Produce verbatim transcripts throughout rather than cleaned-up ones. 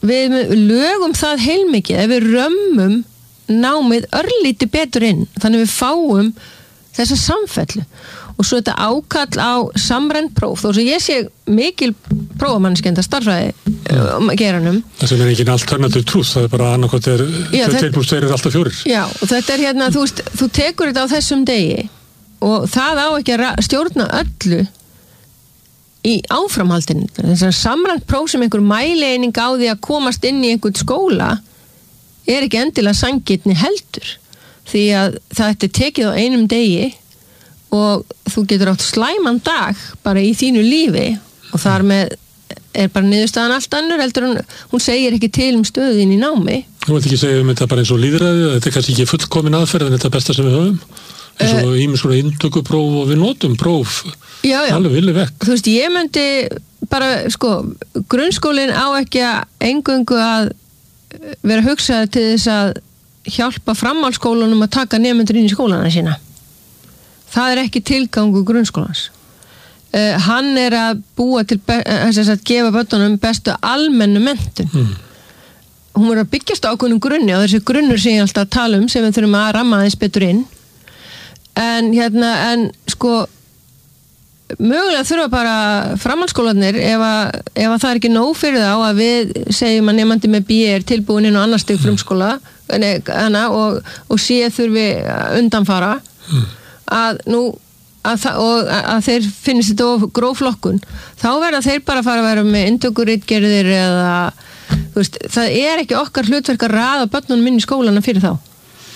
við lögum það heilmikið ef við römmum námið örlítið betur inn, þannig við fáum þessa samfellu og svo þetta ákall á samrænt próf, þó sem ég sé mikil prófamannskenda starffræði um, geranum. Það sem er engin alternative truth, það er bara annarkot er tveir plús tveir er alltaf fjórir. Já, og þetta er hérna, þú veist, þú tekur þetta á þessum degi og það á ekki að stjórna öllu í áframhaldinu. Þess að samrænt próf sem einhver mæleining á því að komast inn í einhvern skóla er ekki endilega sanngirni heldur, því að þetta er tekið á einum degi og þú getur átt slæman dag bara í þínu lífi og þar með er bara niðurstaðan allt annur heldur hún, hún segir ekki til um stöðin í námi. Þú vilt ekki segja um þetta bara eins og lýðræði, þetta er kannski ekki fullkomin aðferð en þetta er besta sem við höfum, eins og ýmis svona inntökupróf og við notum próf, já, já. Alveg villi vekk. Þú veist, ég myndi bara, sko, grunnskólinn á ekki að eingöngu að vera hugsað til þess að hjálpa framhaldsskólanum að taka nemendur inn í skólana sína. Það er ekki tilgangur grunnskólans. Uh, hann er að búa til, þess uh, að gefa börnunum bestu almennu menntun. Mm. Hún er að byggjast á ákveðnum grunni og þessi grunnur sem ég alltaf að tala um sem við þurfum að ramma aðeins betur inn. En hérna, en sko, mögulega þurfa bara framhaldsskólarnir ef að, ef að það er ekki nóg fyrir þá að við segjum að nemandi með B er tilbúin inn á annar stig frumskóla nei, hana, og, og sé þurfi undanfara mm. að nú að, og að þeir finnist þetta of gróflokkun, þá verða þeir bara að fara að vera með inntökuritgerðir eða þú veist, það er ekki okkar hlutverk að raða börnunum inn í skólana fyrir þá.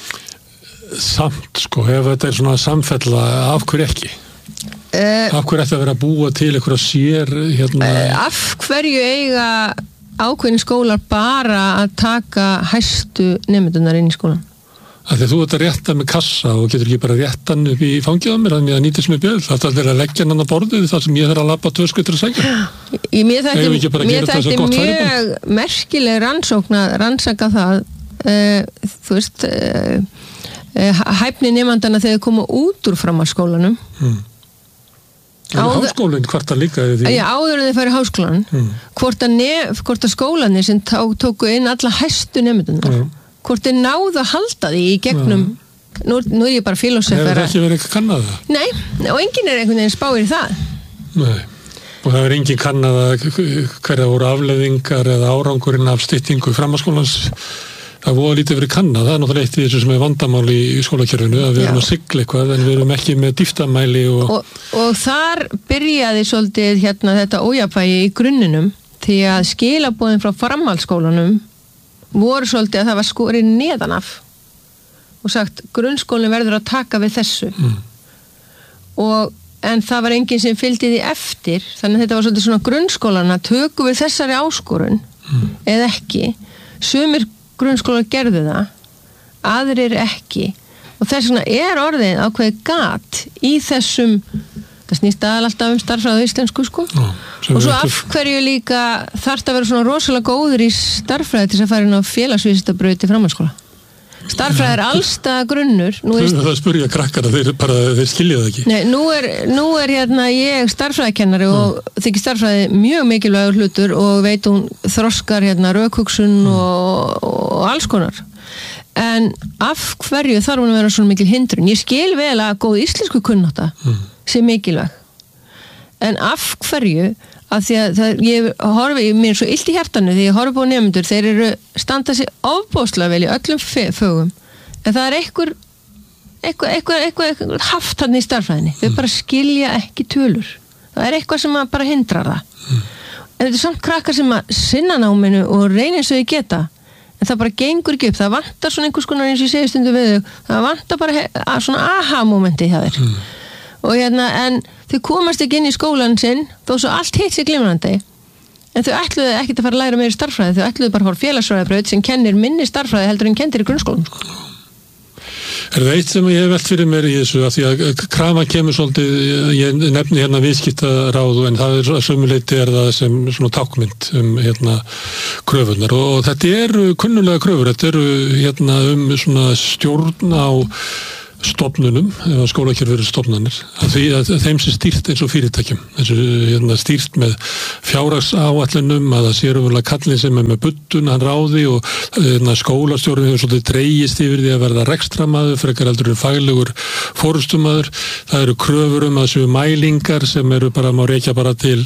Samt sko, ef þetta er svona samfella, af hverju ekki? Uh, af hverju ætti að vera að búa til eitthvað sér hérna? Uh, af hverju eiga ákveðin skólar bara að taka hæstu nemendunar inn í skólan? Af því þú ert að rétta með kassa og getur ekki bara réttan upp í fangið á mér þannig að nýtist með bjöld. Það er að leggja hann á borðið þar sem ég þarf að labba tvö skuttur að segja. Mér þætti mjög merkileg rannsókn að rannsaka það uh, þú veist uh, uh, hæfni nemandana þegar koma út úr framhaldsskólanum. Hmm. Áður, háskólinn hvort að líka því? Já, áður en þeir færi háskólan hmm. hvort, að nef, hvort að skólanir sem tá, tóku inn alla hæstu nemendunar hmm. hvort þeir náðu að halda því í gegnum hmm. nú, nú er ég bara filósofera. Hefur það ekki verið ekki kannað það? Nei, og enginn er einhvern veginn spáir í það. Nei, og það er enginn kannað að hverja voru afleiðingar eða árangurinn af styttingu framhaldsskólans. Það voru lítið verið kannað, það er náttúrulega eitt í þessu sem er vandamál í skólakerfinu, að við erum að sigla eitthvað en við erum ekki með dýftamæli og... Og, og þar byrjaði svolítið hérna þetta ójafnvægi í grunninum því að skilaboðin frá framhaldsskólanum voru svolítið að það var skorið neðanaf og sagt grunnskólinn verður að taka við þessu mm. og, en það var enginn sem fylgdi því eftir, þannig að þetta var svolítið svona grunnskólana, tökum við þessari áskorun mm. eða ekki, sumir grunnskólar gerðu það, aðrir ekki og þess vegna er orðið ákveðið gat í þessum, það snýst aðal alltaf um starffræði á íslensku sko Já, og svo af hverju líka þarf að vera svona rosalega góður í starffræði til þess að fara inn á félagsvísindabraut í framhaldsskóla. Starffræði er allstað grunnur. Nú er það spurja krakkana, þeir, bara, þeir skilja það ekki. Nei, nú er, nú er hérna ég starffræðikennari og mm. þykir starffræði mjög mikilvægur hlutur og veit hún þroskar hérna rökhugsun mm. og, og alls konar. En af hverju þarf hún að vera svona mikil hindrun? Ég skil vel að góð íslensku kunnátta mm. sé mikilvæg. En af hverju að því að það, ég horfi, mér er svo illt í hjartanu því ég horfi á nemendur, þeir eru standa sig ofbóðslega vel í öllum fögum en það er einhver eitthvað, eitthvað, eitthvað, eitthvað haft hann í starffræðinni mm. þau bara skilja ekki tölur það er eitthvað sem bara hindrar það mm. en þetta er samt krakkar sem að sinna náminu og reyna eins og þau geta en það bara gengur ekki upp, það vantar svona einhvers konar eins og ég segi stundu við þau, það vantar bara he- svona aha-momenti hjá þér mm. og hérna, en þau komast ekki inn í skólan sinn þó svo allt hitt sér glimrandi en þau ætluðu ekkert að fara að læra meiri starffræði þau ætluðu bara að fara félagsfræðibraut sem kennir minni starffræði heldur en kendir í grunnskólanum sko. Er það eitt sem ég hef velt fyrir mér í þessu að því að krama kemur svolítið, ég nefni hérna viðskiptaráð en það er sömuleyti er það sem svona tákmynd um hérna kröfunar og, og þetta eru kunnulega kröfur, þetta eru hérna um svona stjórn á stofnunum, eða skólakerfi eru stofnanir, að því að þeim sé stýrt eins og fyrirtækjum, eins og hérna, stýrt með fjárhagsáætlunum, að það sé raunverulega kallinn sem er með buddun, hann ráði og hérna, skólastjórinn hefur svolítið dreigist yfir því að verða rekstramaður, frekar heldur en faglegur forystumaður. Það eru kröfur um að séu mælingar sem eru bara, má rekja bara til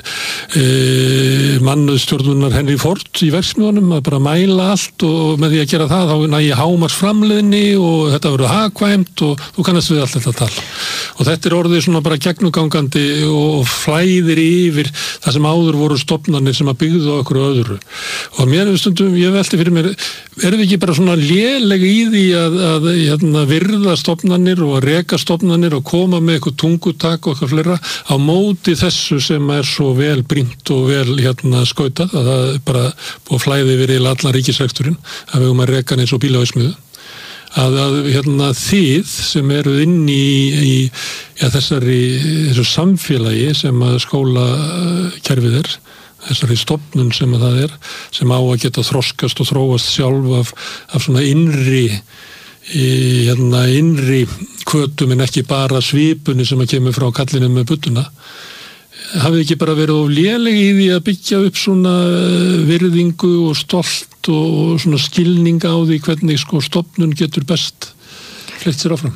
e, mannauðstjórnunar Henry Ford í verksmiðunum, að bara mæla allt og með því að gera það, þá nægi hámars framleiðni og þetta verður hagkvæmt og þú kannast við allt þetta tal. Og þetta er orðið svona bara gegnugangandi og flæðir yfir það sem áður voru stofnanir sem að byggðu á okkur öðru. Og mér er stundum, ég velti fyrir mér, erum við ekki bara svona léleg í því að, að hérna, virða stofnanir og að reka stofnanir og koma með eitthvað tungutak og eitthvað fleira á móti þessu sem er svo vel brýnt og vel hérna, skautað, að það er bara búið flæði yfir í allan ríkisreksturinn, að við um að reka eins og bílavæsmiðu. Að, að hérna, þið sem eru inn í, í ja, þessari þessu samfélagi sem að skólakerfið er, þessari stofnun sem að það er, sem á að geta þroskast og þróast sjálf af, af svona innri í, hérna, innri hvötum en ekki bara svipunni sem að kemur frá kallinu með budduna. Hafið ekki bara verið of léleg í því að byggja upp svona virðingu og stolt og svona skilning á því hvernig sko stofnun getur best fleytt sér áfram?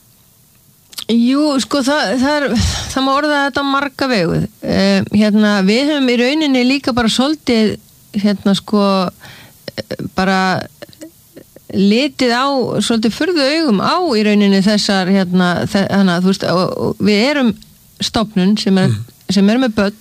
Jú, sko það, það er það má orða þetta á marga vegu. Eh, hérna, við höfum í rauninni líka bara svolítið hérna sko bara litið á svolítið furðu augum á í rauninni þessar hérna, hana, þú veist, og, og við erum stofnun sem er mm. sem er með börn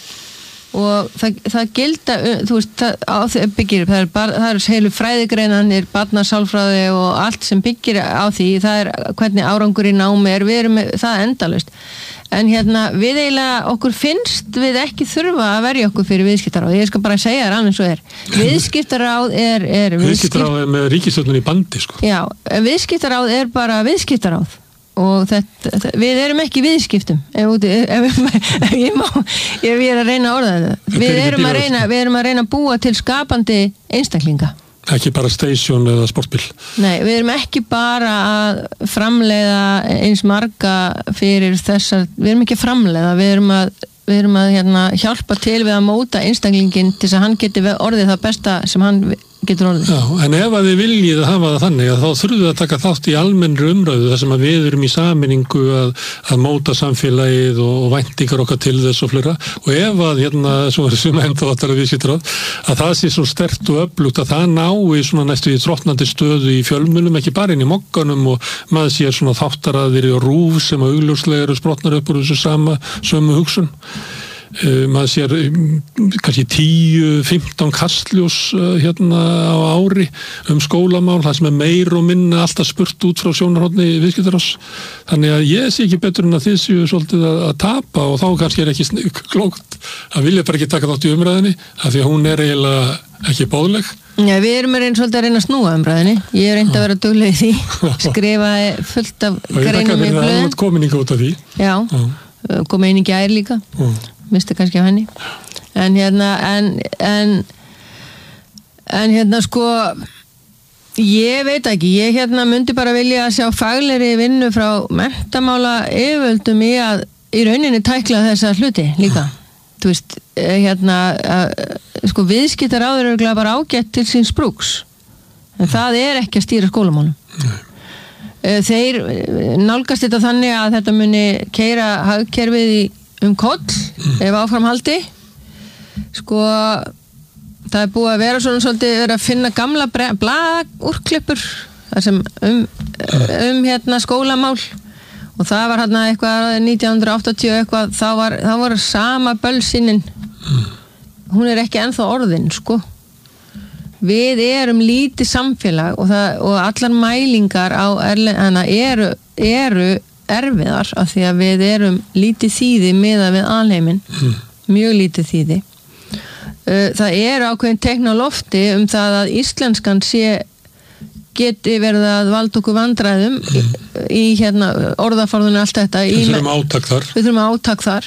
og það, það gilda, þú veist, það, á, byggir, það, er bar, það er heilu fræðigreinanir, barnasálfræði og allt sem byggir á því, það er hvernig árangur í námi er, við erum með, það endalaust. En hérna, við eiginlega, okkur finnst við ekki þurfa að verja okkur fyrir viðskiptaráð. Ég skal bara segja það annars svo er. Viðskiptaráð er... er viðskiptaráð er með ríkisstjórnin í bandi, sko. Já, viðskiptaráð er bara viðskiptaráð. Og þetta, við erum ekki viðskiptum ef, ef, ef ég má ég er að reyna að orða þetta við erum að reyna, við erum að reyna að búa til skapandi einstaklinga ekki bara station eða sportbíl nei, við erum ekki bara að framleiða eins marga fyrir þessar, við erum ekki að framleiða við erum að, við erum að hérna, hjálpa til við að móta einstaklingin til þess að hann geti orðið það besta sem hann getur orðið. Já, en ef að þið viljið að hafa það þannig að þá þurfum við að taka þátt í almennri umræðu þar sem að við erum í sameiningu að, að móta samfélagið og, og væntingar okkar til þess og flera og ef að hérna, svo er sem enda áttar að við sýttur á, að það sé svo sterkt og öflugt að það nái svona næstu í trotnandi stöðu í fjölmunum, ekki bara inn í mokkanum og maður sé svona þáttaraðir og rúf sem að augljóslega eru sprotnar upp úr þessu sama, sömu hugsun. Uh, maður sér um, kannski tíu, fimmtán kastljós uh, hérna á ári um skólamál, það sem er meir og minna alltaf spurt út frá sjónarhorni viðskiptaráðs. Þannig að ég sé ekki betur en að þið séu svolítið að, að tapa og þá kannski er ekki klókt að vilja bara ekki taka þátt í umræðinni af því að hún er eiginlega ekki bóðleg. Já, við erum einn svolítið að reyna að snúa umræðinni. Ég er reynd að vera dugleg í því. Skrifaði fullt af greinum í blöðin. Og ég takka fyrir það að komin út af því. Já, Já. kom einn í gær líka. Já. Misti kannski á henni en hérna en, en en hérna sko ég veit ekki, ég hérna myndi bara vilja að sjá faglegri vinnu frá menntamála yfirvöldum í að í rauninni tækla þessa hluti líka þú veist, hérna að, sko viðskiptaráður eru bara ágætt til síns brúks en það er ekki að stýra skólamálum Nei. Þeir nálgast þetta þannig að þetta muni keyra hagkerfið í um koll, mm. ef áframhaldi sko það er búið að vera svona svolítið vera að finna gamla blagúrklippur þar sem um, um hérna skólamál og það var hérna eitthvað nítján hundruð áttatíu eitthvað, þá var, þá var sama bölsinin mm. hún er ekki ennþá orðin sko við erum lítið samfélag og, það, og allar mælingar á erlendana eru, eru erfiðar af því að við erum lítið þýði miðað við alheiminn mm. mjög lítið þýði það er ákveðin teikn á lofti um það að íslenskan sé geti verið að valda okkur vandræðum mm. í, í hérna orðaforðunni allt þetta við þurfum átak þar við þurfum átak þar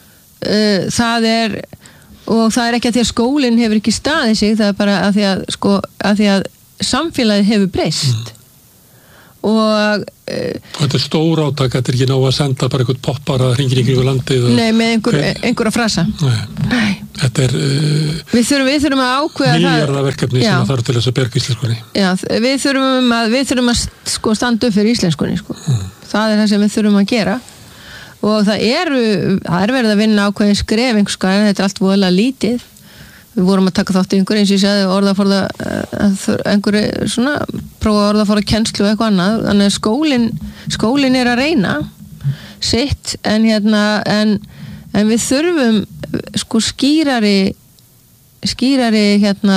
það er og það er ekki að því að skólinn hefur ekki staðið sig það er bara að því að, sko, að, því að samfélagið hefur breyst mm. og e, og þetta er stór átak, þetta er ekki ná að senda bara einhvern poppar að hringir í kringu landið nei, með einhver, einhverja frasa nei. Nei. Þetta er uh, við, þurfum, við þurfum að ákveða milljarðaverkefni sem það þarf til þess að berga íslenskunni já, við þurfum að, við þurfum að sko, standa upp fyrir íslenskunni sko. mm. það er það sem við þurfum að gera og það er, það er verið að vinna ákveðin skref einhverska, þetta er allt voðalega lítið við vorum að taka þátt í einhverju eins og ég sagði orðaforða einhverju svona prófa orðaforða kennslu og eitthvað annað þannig að skólinn skólinn er að reyna sitt en hérna en, en við þurfum sko skýrari skýrari hérna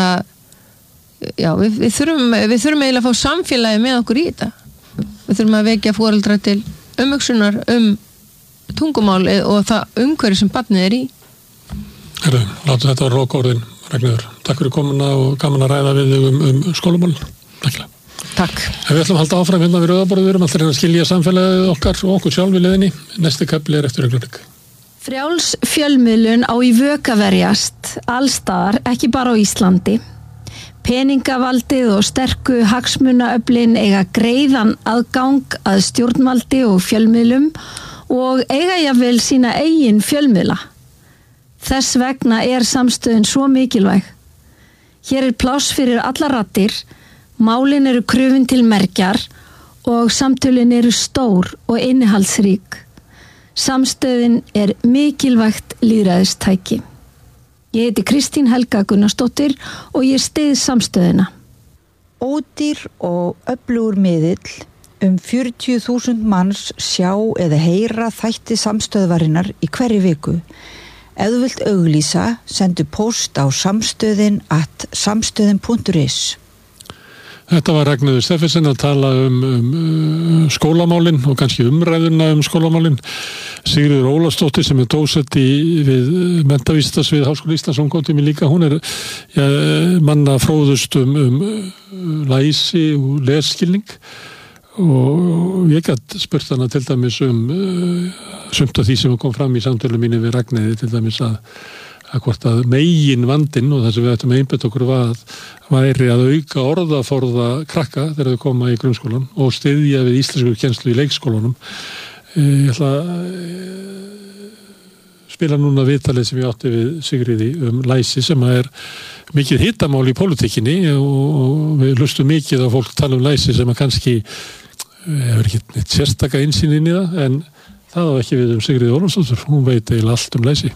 já við, við þurfum við þurfum eiginlega að fá samfélagi með okkur í þetta við þurfum að vekja foreldra til umhugsunar um tungumál og það umhverju sem barnið er í Herru, látum þetta á rókorðin, Ragnheiður. Takk fyrir komuna og gaman að ræða við þig um, um skólamál. Takk. Takk. En við ætlum að halda áfram hérna við Rauðaborðið, við erum alltaf að skilja samfélagið okkar og okkur sjálf í leiðinni. Næsti kapli er eftir augnablik. Frjáls fjölmiðlun á í vök að verjast, allstaðar, ekki bara á Íslandi. Peningavaldið og sterku hagsmunaöflin eiga greiðan aðgang að stjórnvaldi og fjölmiðlum og eiga jafnvel sína eigin fjölmiðla. Þess vegna er samstöðin svo mikilvæg. Hér er pláss fyrir alla raddir, málin eru krufin til mergjar og samtölin eru stór og innihaldsrík. Samstöðin er mikilvægt lýðræðistæki. Ég heiti Kristín Helga Gunnarsdóttir og ég styð samstöðina. Ódýr og öflugur miðill um fjörutíu þúsund manns sjá eða heyra þætti samstöðvarinnar í hverri viku. Ef þú vilt auglýsa, sendu post á samstöðin at samstöðin punktur is. Þetta var Ragnheiður Steffensen að tala um, um skólamálin og kannski umræðuna um skólamálin. Sigríður Ólafsdóttir sem er dósent í við menntavísindasvið Háskóla Íslands, hún kom til mig líka, hún er ja, manna fróðust um, um læsi og lesskilning og ég gæti spurt hana til dæmis um uh, sumt af því sem kom fram í samtölu mínu við Ragnheiði til dæmis að, að hvort að megin vandinn og það sem við ættum að einbetta okkur var, væri að auka orðaforða krakka þegar þau koma í grunnskólan og styðja við íslensku kennslu í leikskólanum. Uh, ég ætla að uh, spila núna viðtalið sem ég átti við Sigríði um læsi sem er mikið hittamál í pólitíkinni og, og við hlustum mikið á fólk tala um læsi sem að kannski hefur ekki neitt sérstaka innsýn inn í það en það á ekki við um Sigríði Ólafsdóttur, hún veit eiginlega allt um læsi.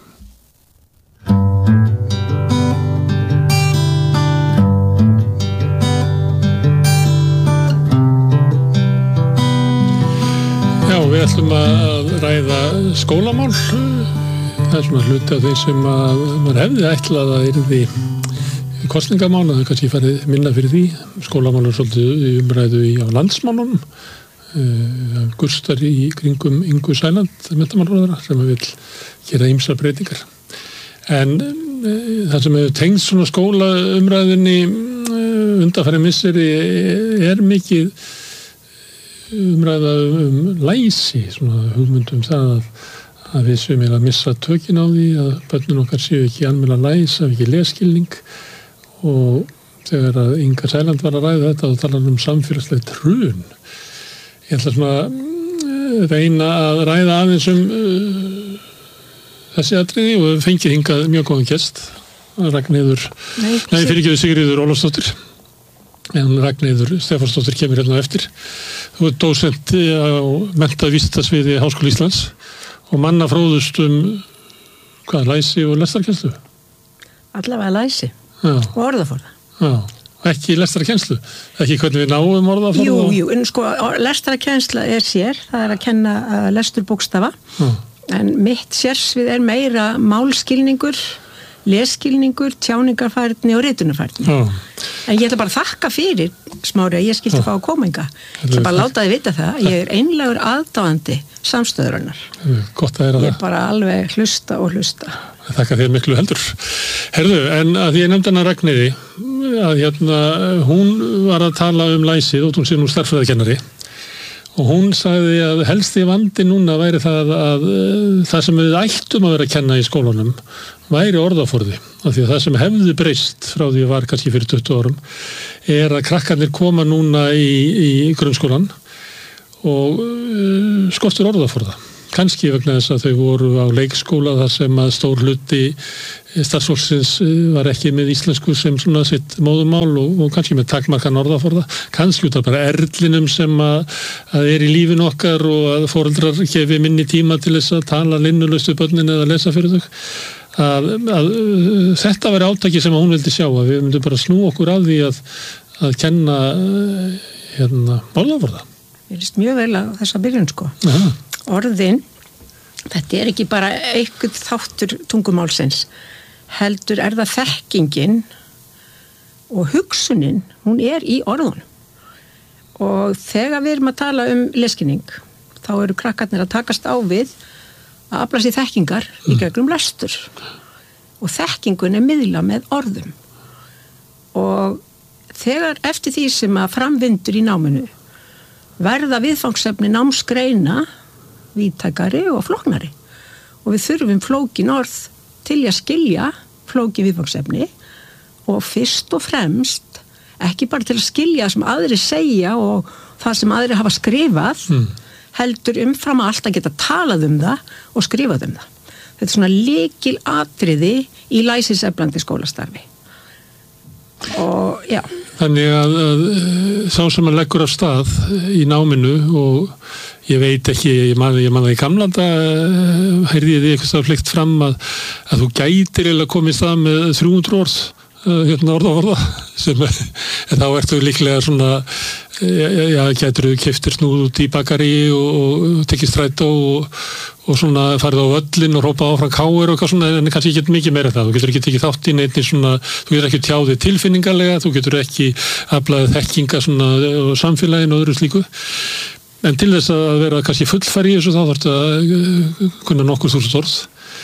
Já, við ætlum að ræða skólamál. Það er svona hluti af því sem að maður hefði ætlað að yrði kosningamána, það er kannski farið minna fyrir því. Skólamál er svolítið í umræðu í á landsmálunum. Uh, Gustar í kringum Ingu Sæland, menntamálaráðherra, sem vil gera ýmsar breytingar. En uh, það sem hefur tengst svona skólaumræðinni uh, undanfarið misseri er mikið umræða um læsi, svona hugmyndum það að, að við séum að missa tökin á því, að börnun okkar séu ekki almennilega læs, af ekki lesskilning og þegar að Inga Sæland var að ræða þetta og tala um samfélagslegt hrun. Ég ætla svona reyna að ræða aðeins um uh, þessi atriði og við fengið hingað mjög góðan gest, Ragnheiður, nei, nei fyrir ekki við Sigríður Ólafsdóttir, en Ragnheiður Stefánsdóttir kemur hérna eftir. Þú ert dósent á menntavísindasviði Háskóla Íslands og manna fróðust um hvað, læsi og lestarkennslu? Allavega læsi Já. Og orðaforða. Já. Ekki lestarkennslu, ekki hvernig við náum orðaforða? Jú, jú, en sko lestarkennsla er sér, það er að kenna uh, lesturbókstafa, mm. en mitt sérsvið er meira málskilningur, lesskilningur, tjáningarfærni og ritunarfærni. Mm. En ég ætla bara að þakka fyrir, Smári, að ég skilti mm. fá að koma enga. Ég ætla bara að láta þið vita það, ég er einlegur aðdáandi samstöðurinnar. Gott að heyra það. Ég er bara alveg hlusta og hlusta. Þakka þér miklu heldur. Herðu, en að ég nefndi hana Ragnheiði, að hérna, hún var að tala um læsið og hún sé nú stærðfræðikennari og hún sagði að helsti vandi núna væri það að það sem við ættum að vera að kenna í skólanum væri orðaforði, af því að það sem hefði breyst frá því að var kannski fyrir tuttugu árum er að krakkarnir koma núna í, í grunnskólan og uh, skortur orðaforða. Kannski vegna þess að þau voru á leikskóla þar sem að stór hluti starfsfólksins var ekki með íslensku sem svona sitt móðumál og, og kannski með takmarkan orðaforða. Kannski út af bara erlinum sem að, að er í lífin okkar og að foreldrar gefi minni tíma til þess að tala linnulaust við börnin eða lesa fyrir þau. Að, að þetta væri átaki sem hún vildi sjá, að við myndum bara snú okkur að því að, að kenna hérna, orðaforða. Ég líst mjög vel að þessa byrjun sko. Aha. Orðin, þetta er ekki bara eitthvað þáttur tungumálsins, heldur er það þekkingin og hugsunin, hún er í orðunum. Og þegar við erum að tala um leskinning, þá eru krakkarnir að takast á við að afla sér þekkingar í gegnum lestur. Og þekkingun er miðla með orðum. Og þegar eftir því sem að framvindur í náminu verða viðfangsefni námsgreina víðtækari og flóknari og við þurfum flókin orð til að skilja flókin viðfangsefni og fyrst og fremst ekki bara til að skilja það sem aðri segja og það sem aðri hafa skrifað mm. heldur umfram allt að geta talað um það og skrifað um það. Þetta er svona lykil atriði í læsiseflandi skólastarfi og já. Þannig að, að sá sem að leggur af stað í náminu og ég veit ekki, ég man, ég man að í gamlanda heyrði ég því eitthvað fleikt fram að, að þú gætir eða komið stað með þrjú hundruð orð hérna orðaforða sem þá ertu líklega svona já, já gætur þú keyptir snúð út í bakari og, og tekið strætó og, og svona farið á völlin og rópað áfram káir og eitthvað svona en kannski ekki mikið meira það, þú getur ekki tekið þátt í neitt svona, þú getur ekki tjáðið tilfinningarlega, þú getur ekki aflaðið þekkinga svona og samfélagin og öðru slíku. En til þess að vera kannski fullfæri í þessu þá þarftu að kunna nokkur þúsund orð.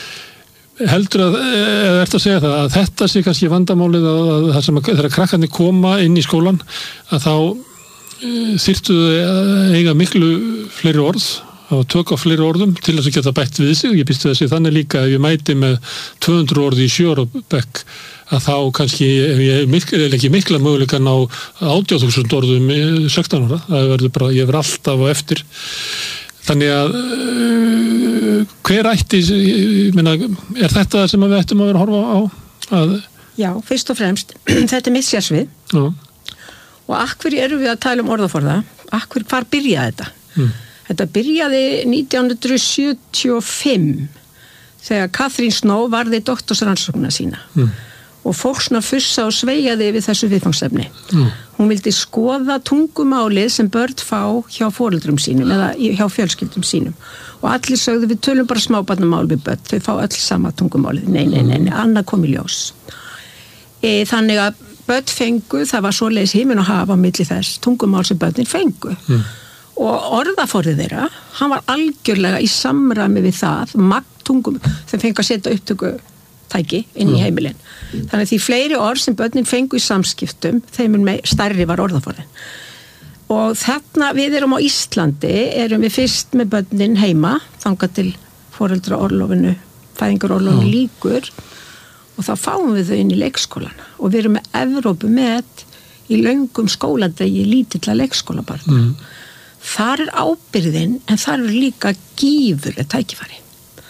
Heldur að, eða ertu að segja það, að þetta sé kannski vandamálið að, að það sem að þegar krakkarnir koma inn í skólan að þá þyrftu að eiga miklu fleiri orð, að tök á fleiri orðum til þess að geta bætt við sig. Ég býstu þessi þannig líka ef ég mæti með tvö hundruð orði í sjö ára bekk að þá kannski ef ég mikla, ekki mikla möguleikan á átján þúsund orðum sextán ára, það verður bara, ég verður alltaf á eftir. Þannig að uh, hver ætti, ég meina, er þetta sem við ættum að vera að horfa á? Að... Já, fyrst og fremst, þetta er mitt sérsvið. Já. Og akkur erum við að tala um orðaforða? Akkur, hvar byrjaði þetta? Mm. Þetta byrjaði nítján hundruð sjötíu og fimm þegar Katrín Snow varði doktorsrannsóknina sína. Mm. Og fólk svona fussa og sveigaði við þessu viðfangsefni. Mm. Hún vildi skoða tungumálið sem börn fá hjá foreldrum sínum eða hjá fjölskyldum sínum. Og allir sögðu við tölum bara smábarnamál við börn, þau fá öll sama tungumálið. Nei, nei, nei, nei, annað kom í ljós. E, þannig að börn fengu, það var svoleiðis himinn og hafa á milli þess tungumál sem börnin fengu. Mm. Og orðaforðið þeirra, hann var algjörlega í samræmi við það, magn tungum, þau fengu að setja upptöku tæki inn í heimilin. Þannig að því fleiri orð sem börnin fengu í samskiptum, þeim stærri var orðaforðin. Og þarna við erum á Íslandi, erum við fyrst með börnin heima, þangað til foreldraorlofinu, fæðingarorlofinu líkur, og þá fáum við þau inn í leikskólana. Og við erum með Evrópu með í löngum skóladegi lítilla leikskólabarna. Mm. Þar er ábyrðin, en þar er líka gífurleg tækifæri.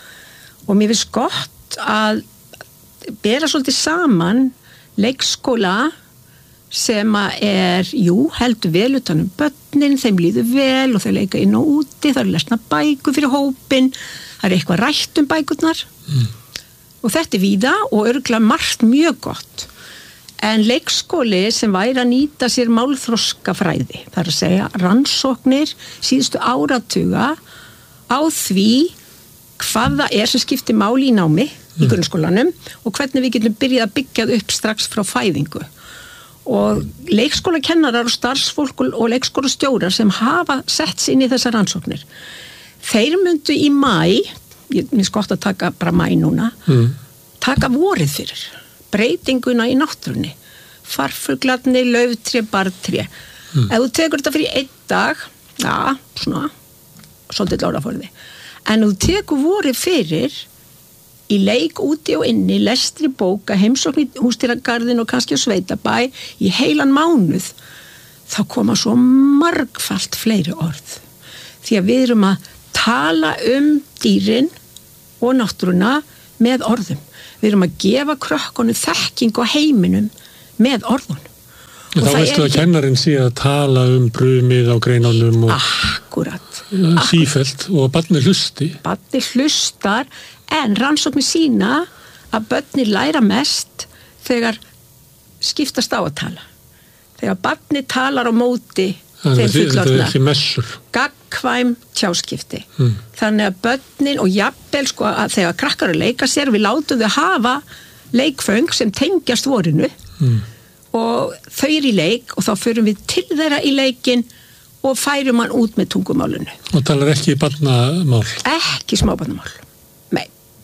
Og mér finnst gott að bera svolítið saman leikskóla sem að er, jú, heldur vel utan um börnin, þeim líður vel og þau leika inn og úti, það eru lesna bækur fyrir hópin, það er eitthvað rætt um bækurnar mm. og þetta er víða og örugglega margt mjög gott. En leikskóli sem væri að nýta sér málþroskafræði, það er að segja rannsóknir síðustu áratuga á því hvað það er sem skiptir máli í námi í grunnskólanum og hvernig við getum byrjað að byggja upp strax frá fæðingu. Og leikskólakennarar og starfsfólk og leikskólastjórar sem hafa sett sig inn í þessar rannsóknir, þeir myndu í mæ, ég finnst gott að taka bara mæ núna, mm. taka vorið fyrir, breytinguna í náttúrunni, farfuglarnir, lauftré, bartré. Mm. Ef þú tekur þetta fyrir einn dag, já, svona, svolítið láraforði, en ef þú tekur vorið fyrir, í leik úti og inni, lestri bóka, heimsókn í húsdýragarðin og kannski á sveitabæ í heilan mánuð, þá koma svo margfalt fleiri orð. því að við erum að tala um dýrin og náttúruna með orðum. Við erum að gefa krökkunum þekking á heiminum með orðunum. Og þá veistu að kennarinn sé að tala um brumið á greinunum og akkurat, sífellt og barnið hlusti. Barnið hlustar, en rannsóknir sína að börnir læra mest þegar skiptast á að tala. Þegar barnið talar á móti þeim fullorðna. Þetta er ekki messur. Gagnkvæm tjáskipti. Mm. Þannig að börnin og jafnvel sko að þegar krakkar að leika sér, við látum þau hafa leikföng sem tengjast vorinu. Mm. Og þau eru í leik og þá förum við til þeirra í leikin og færum hann út með tungumálinu. Og talar ekki í barnamál? Ekki smábarnamál, nei.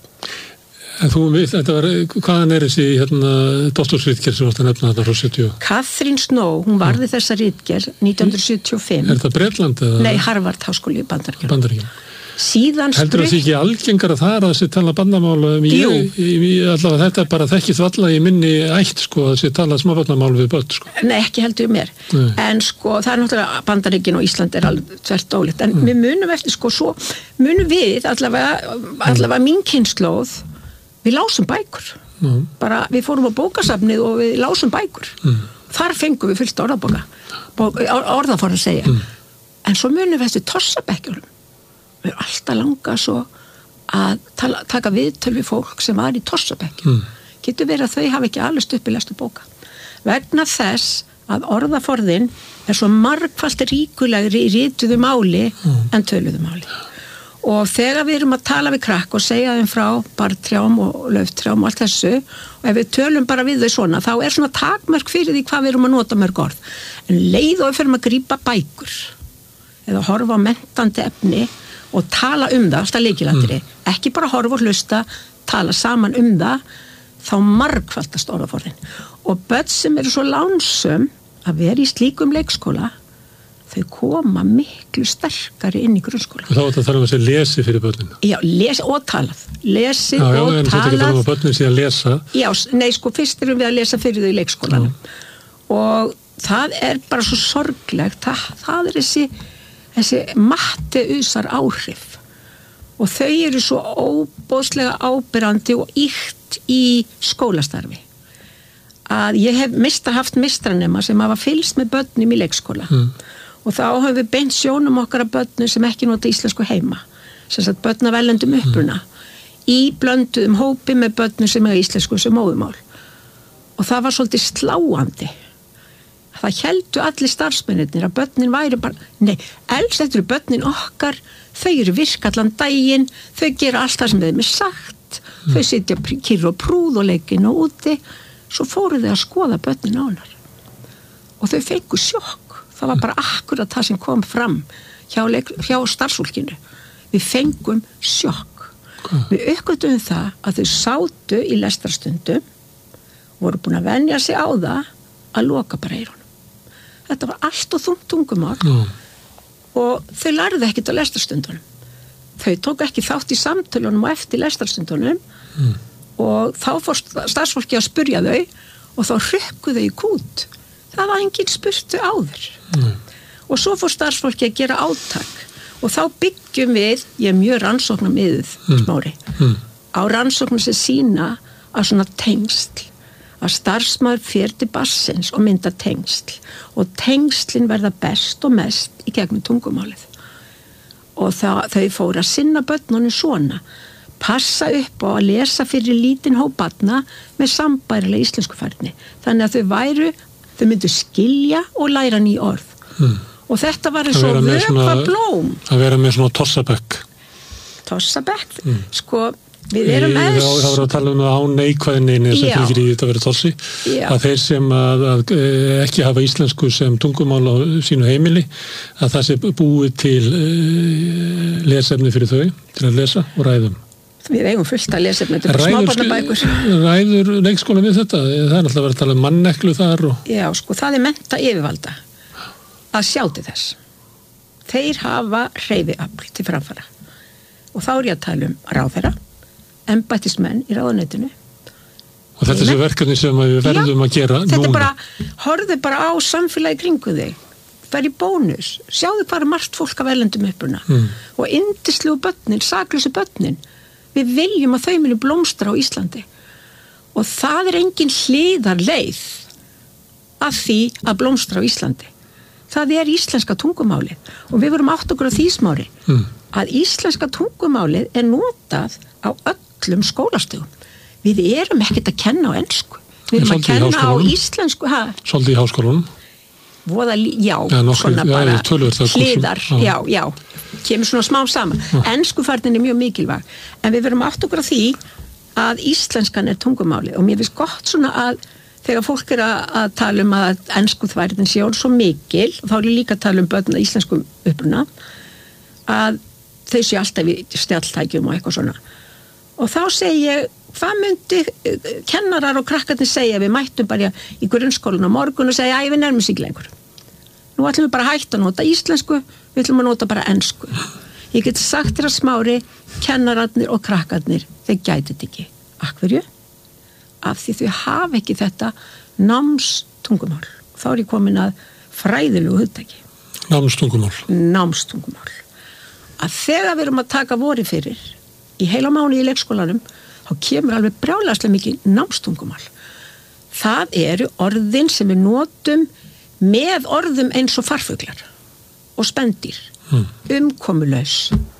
En þú veist, þetta var, hvaðan er þessi hérna, doktorsritgerð sem varst að nefna þetta frá sjötíu? Catherine Snow, hún varði ja. þessa ritgerð nítján hundruð sjötíu og fimm. Er þetta Bretland eða? Nei, Harvard háskóli í Bandaríkjunum. Bandaríkjunum. Síðan heldur það ekki algengar að það er að þessi tala bandamál ég, ég, allavega þetta er bara þekkið valla í minni ætt sko að þessi tala smábarnamál við börn sko. Nei, ekki heldur mér Nei. En sko það er náttúrulega Bandaríkin og Ísland er alveg tvert ólíkt en mm. við munum eftir sko svo munum við allavega, allavega mm. mín kynslóð við lásum bækur mm. bara við fórum á bókasafnið og við lásum bækur mm. þar fengum við fyllt orðabóka orðaforða að segja mm. en svo munum við eftir tossabekkjunum við erum alltaf langa svo að tala, taka viðtöl við fólk sem var í tossabekk mm. getur verið að þau hafa ekki alveg upp í lestu bóka vegna þess að orðaforðin er svo margfalt ríkulegri í rituðu máli mm. en töluðu máli og þegar við erum að tala við krakk og segja þeim frá bartrjám og lauftrjám og allt þessu og ef við tölum bara við þau svona þá er svona takmörk fyrir því hvað við erum að nota mörg orð en leið og við fyrir að grípa bækur eða horfa á mentandi efni og tala um það, alltaf leikilatri mm. ekki bara horfa og hlusta tala saman um það þá margfaldast orðaforðin og börn sem eru svo lánsum að vera í slíkum leikskóla þau koma miklu sterkari inn í grunnskóla og þá er þetta að tala um að segja lesi fyrir börnina já, lesi og talað lesi já, já, og en talað þetta er ekki að tala um að börnin sé að lesa já, nei sko, fyrst erum við að lesa fyrir þau í leikskólanum mm. og það er bara svo sorglegt það, það er þessi þessi matteusar áhrif og þau eru svo óbóðslega ábyrrandi og íkt í skólastarfi að ég hef mistar haft mistranema sem hafa fylgst með börnum í leikskóla mm. og þá höfum við beint sjónum okkar af börnum sem ekki nota íslensku heima sem sagt börn af erlendum uppruna mm. í blönduðum hópi með börnum sem er íslensku sem móðumál og það var svolítið sláandi það heldu allir starfsmennir að börnin væri bara, nei, elst þetta eru börnin okkar, þau eru virk allan daginn, þau gera allt það sem þeim er sagt, mm. þau sitja kyrr og prúð og leikin og úti, svo fóru þau að skoða börnin ánar. Og þau fengu sjokk, það var bara akkurat það sem kom fram hjá, leik, hjá starfsfólkinu. Við fengum sjokk. Mm. Við uppgötum það að þau sátu í lestarstundum, voru búin að venja sig á það að loka bara eyrunum. Þetta var allt og þungt tungumál mm. og þau lærðu ekkert á lestarstundunum. Þau tók ekki þátt í samtölunum og eftir lestarstundunum mm. og þá fór starfsfólki að spurja þau og þá hrukku þau í kút. Það var enginn spurtu áður. Mm. Og svo fór starfsfólki að gera átak og þá byggjum við, ég er mjög rannsóknarmiðuð, mm. Smári, mm. á rannsóknum sem sína að svona tengsl að starfsmaður fer til barsins og mynda tengsl og tengslin verða best og mest í gegnum tungumálið og það, þau fóru að sinna börnunum svona passa upp á að lesa fyrir lítinn hóp barna með sambærilega íslenskufærni þannig að þau væru þau myndu skilja og læra ný orð hmm. og þetta var eins og vökva blóm að vera með svona tossabekk tossabekk, hmm. sko við erum með það var að tala um það á neikvæðinni sem fyrir í þetta verið tossi Já. Að þeir sem að, að ekki hafa íslensku sem tungumál á sínu heimili að það sé búið til uh, lesefni fyrir þau til að lesa og ræðum við eigum fullt að lesefni til smábarnabækur ræður leikskóla við þetta það er alltaf verið að tala um manneklu þar og... Já, sko, það er mennta yfirvalda að sjá til þess þeir hafa hreyfiafl til framfara og þá er ég að tala um ráðherra embættismenn í ráðuneytinu og þetta er þessi verkefni sem við verðum Já, að gera þetta núna er bara, horfðu bara á samfélagi kringu þig bara í bónus, sjáðu hvað er margt fólk af erlendum uppruna mm. og yndislegu börnin, saklausu börnin, við viljum að þau muni blómstra á Íslandi og það er engin hliðarleið að því að blómstra á Íslandi. Það er íslenska tungumálið og við vorum átt okkur á því Smári mm. að íslenska tungumálið er notað á öllum skólastöðum. Við erum ekkert að kenna á ensku. Við erum að kenna á íslensku. Ha? Svolítið í háskólanum. Voða, já, ja, nokkuð, svona já, bara tölur, hliðar, já, já, kemur svona smá saman. Enskufærnin er mjög mikilvæg, en við verum átt okkur á því að íslenskan er tungumálið og mér finnst gott svona að þegar fólk er að, að tala um að enskufærnin sé orð svo mikil, og þá er ég líka að tala um börn að íslenskum uppruna, að þau sé alltaf í stjalltækjum og eitthvað svona. Og þá segi ég, hvað myndi kennarar og krakkarnir segja við mættum bara í grunnskólan á morgun og segja, æ, við nærmum sig lengur. Nú ætlum við bara að hætta að nota íslensku, við ætlum að nota bara ensku. Ég get sagt þér að Smári, kennararnir og krakkarnir, þeir gæti þetta ekki. Af hverju? Af því þau hafa ekki þetta námstungumál. Þá er ég komin að fræðilegu hugtaki. Námstungumál. Námstungumál. Að þegar við erum að taka vori fyrir í heila mánu í leikskólanum, þá kemur alveg brjálæslega mikið námstungumál. Það eru orðin sem við notum með orðum eins og farfuglar og spendýr, mm. umkomulaus,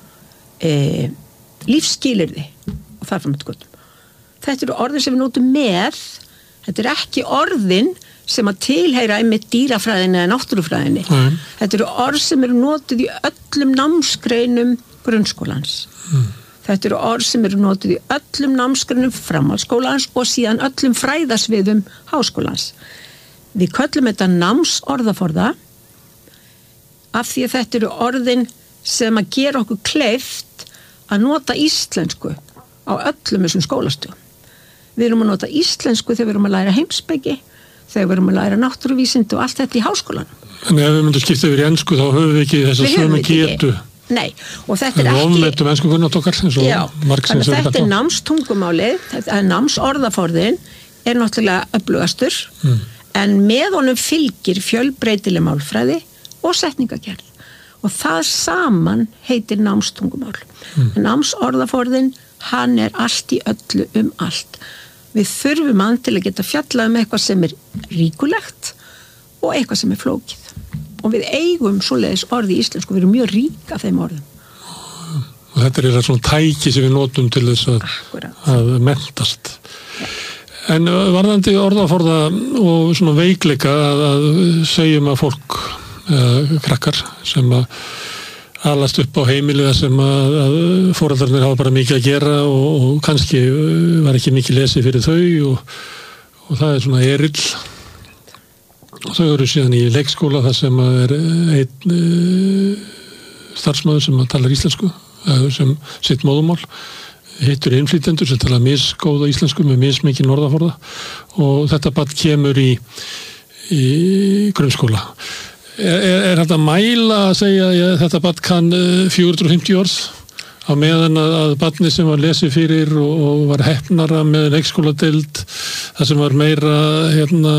e, lífsskilyrði og þar fram eftir göttum. Þetta eru orðin sem við notum með, þetta eru ekki orðin sem að tilheyra einmitt dýrafræðinni eða náttúrufræðinni. Mm. Þetta eru orð sem eru notuð í öllum námsgreinum grunnskólans. Mm. Þetta eru orð sem eru notuð í öllum námsgreinum framhaldsskólans og síðan öllum fræðasviðum háskólans. Við köllum þetta námsorðaforða af því að þetta eru orðin sem að gera okkur kleift að nota íslensku á öllum þessum skólastöðum. Við erum að nota íslensku þegar við erum að læra heimspeki, þegar við erum að læra náttúruvísindi og allt þetta í háskólanum. En ef við myndum skipta yfir í ensku þá höfum við ekki þessa sömu getu. Nei, og þetta er ekki... Við ofmetum ensku kunnáttu okkar, eins og margsins er þetta. Þetta er námstungumálið, þetta er námsorðaforðin, er náttúrulega öflugastur, mm. en með honum fylgir fjölbreytileg málfræði og setningagerð. Og það saman heitir námstungumál. Mm. Námsorðaforðin, hann er allt í öllu um allt. Við þurfum hann til að geta fjallað um eitthvað sem er ríkulegt og eitthvað sem er flókið. Og við eigum svoleiðis orði í íslensku, við erum mjög rík af þeim orðum. Og þetta er svona tæki sem við notum til þess að, að mentast. Ja. En varðandi orðaforða og svona veikleika að, að segjum að fólk, uh, krakkar sem að alast upp á heimiliða sem að, að foreldrarnir hafa bara mikið að gera og, og kannski var ekki mikið lesið fyrir þau og, og það er svona erill. Og þau eru síðan í leikskóla þar sem er einn uh, starfsmaður sem talar íslensku, uh, sem sitt móðumál, hittur innflytjendur sem talar misgóða íslensku með mismikinn orðaforða og þetta barn kemur í, í grunnskóla. Er, er, er þetta mæla að segja að þetta barn kann fjögur hundruð og fimmtíu orð á meðan að, að barni sem var lesið fyrir og, og var heppnara með leikskóladeild, það sem var meira hérna,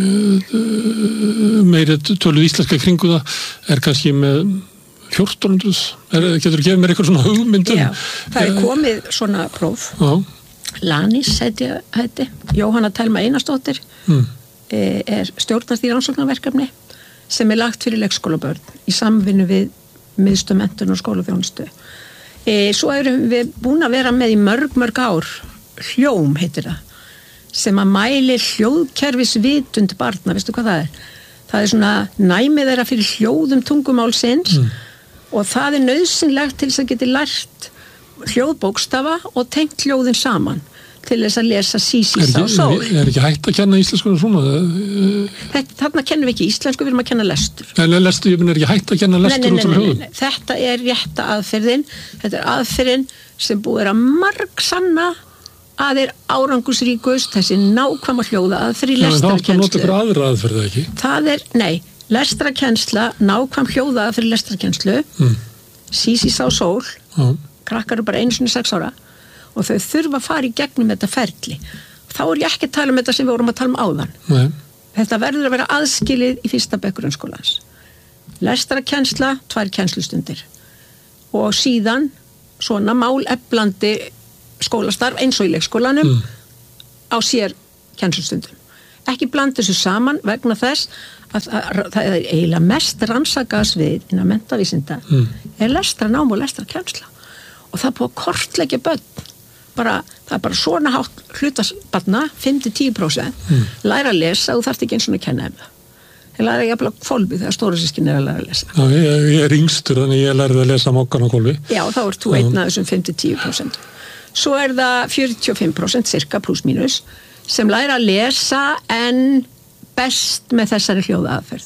meira töluð íslenska kringu það, er kannski með fjórtán hundruð, er, getur þú gefið mér eitthvað svona hugmyndum? Já, það er komið svona próf. Já. Lanis heiti, heiti, Jóhanna Telma Einarsdóttir mm. er stjórnast í rannsóknarverkefni sem er lagt fyrir leikskólabörn í samvinnu við miðstöð menntun og skólaþjónustu. E, svo erum við búin að vera með í mörg, mörg ár, hljóm heitir það, sem að mæli hljóðkerfisvitund barna, veistu hvað það er? Það er svona næmið þeirra fyrir hljóðum tungumálsins mm. og það er nauðsynlegt til þess að geti lært hljóðbókstafa og tengt hljóðin saman til þess að lesa sísís á sól. Er, er ekki hægt að kenna íslensku svona? Þetta, þarna kennum við ekki íslensku, við erum að kenna lestur. En lestur, ég er ekki hægt að kenna lestur nei, nei, út af hljóðum? Nei, nei, þetta er rétta aðferðin, þetta er aðferðin sem búið að marg sanna að er árangusríkust, þessi nákvæma hljóða aðferð í lestrarkennslu. Það nota ykkur aðra aðferð ekki? Það er, nei, lestrarkennsla, nákvæm hljóða aðferð í lestrarkennslu, mm. sísís á sól, mm. krakkar eru bara einu sinni sex ára, og þau þurfa að fara í gegnum þetta ferli. Þá er ég ekki að tala um þetta sem við vorum að tala um áðan. Nei. Þetta verður að vera aðskilið í fyrsta bekk grunnskólans. lestrarkennsla, tvær kennslustundir og síðan svona máleflandi skólastarf eins og í leikskólanum mm. á sér kennslustundum. Ekki blanda þessu saman vegna þess að það er eiginlega mest rannsakað svið innan menntavísinda mm. er lestranám og lestrarkennsla og það er búið að kortleggja börn bara, það er bara svona hátt hlutasbarna, fimm til tíu prósent mm. læra að lesa og þarft ekki eins og að kenna þeim það. Ég læra ekki að kvolfi þegar stóra sískin er að læra að lesa. Já, ég, ég er yngstur þannig ég lærði að lesa mokkan á kvolfi. Já, þá er þú einn af þessum fimm til tíu prósent. Svo er það fjörutíu og fimm prósent cirka pluss mínus sem læra að lesa en best með þessari hljóðaaðferð.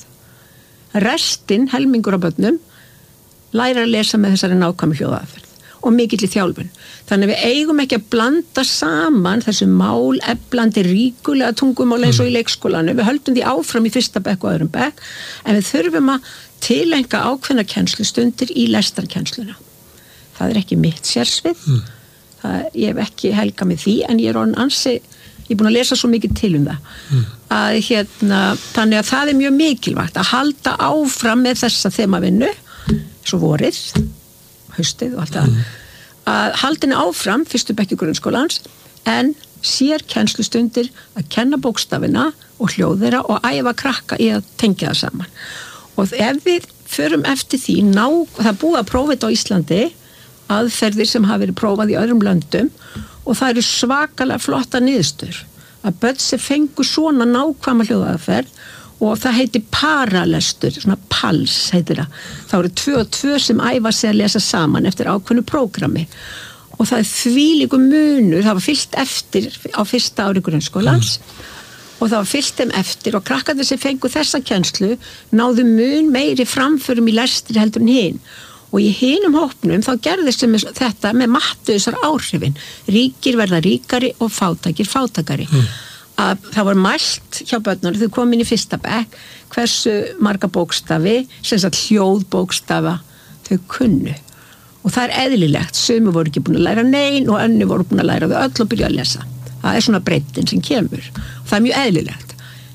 Restin, helmingur af börnum, læra að lesa með þessari nákvæmu hljóðaaðferð og mikill í þjálfun. Þannig við eigum ekki að blanda saman þessu máleflandi ríkulega tungumál eins og í leikskólanum. Við höldum því áfram í fyrsta bekk og öðrum bekk en við þurfum að tilenga ákveðna kennslustundir í lestarkennsluna. Það er ekki mitt sérsvið. Mm. Það, ég hef ekki helgað með því en ég er orðin ansi, ég er búin að lesa svo mikið til um það. Mm. Að, hérna, þannig að það er mjög mikilvægt að halda áfram með þessa þemavinnu, svo vorið, haustið og allt það. Mm. Að haldinni áfram fyrstu bekki grunnskólans en sér kennslustundir að kenna bókstafina og hljóðera og æfa krakka í að tengja það saman. Og ef við förum eftir því, ná, það er búið að prófa þetta á Íslandi, aðferðir sem hafa verið prófað í öðrum löndum og það eru svakalega flotta niðurstöður. Að börn sem fengu svona nákvæma hljóðaðferð og það heiti paralestur, svona pals heitir það. Það eru tvö og tvö sem æfa sig að lesa saman eftir ákveðnu prógrami og það er þvílíkur munur, það var fyllt eftir á fyrsta ári grunnskólans mm. og það var fyllt þeim eftir og krakkarnir sem fengu þessa kennslu náðu mun meiri framförum í lestri heldur en hinn og í hinum hópnum þá gerðist þetta með mattuðsar áhrifin, ríkir verða ríkari og fátækir fátækari. Mm. Að það var mælt hjá börnunum þau komin í fyrsta bekk hversu marga bókstafi sem sagt hljóðbókstafa þau kunnu og það er eðlilegt, sumir voru ekki búin að læra nein og önnur voru búin að læra þau öll og byrja að lesa. Það er svona breytin sem kemur og það er mjög eðlilegt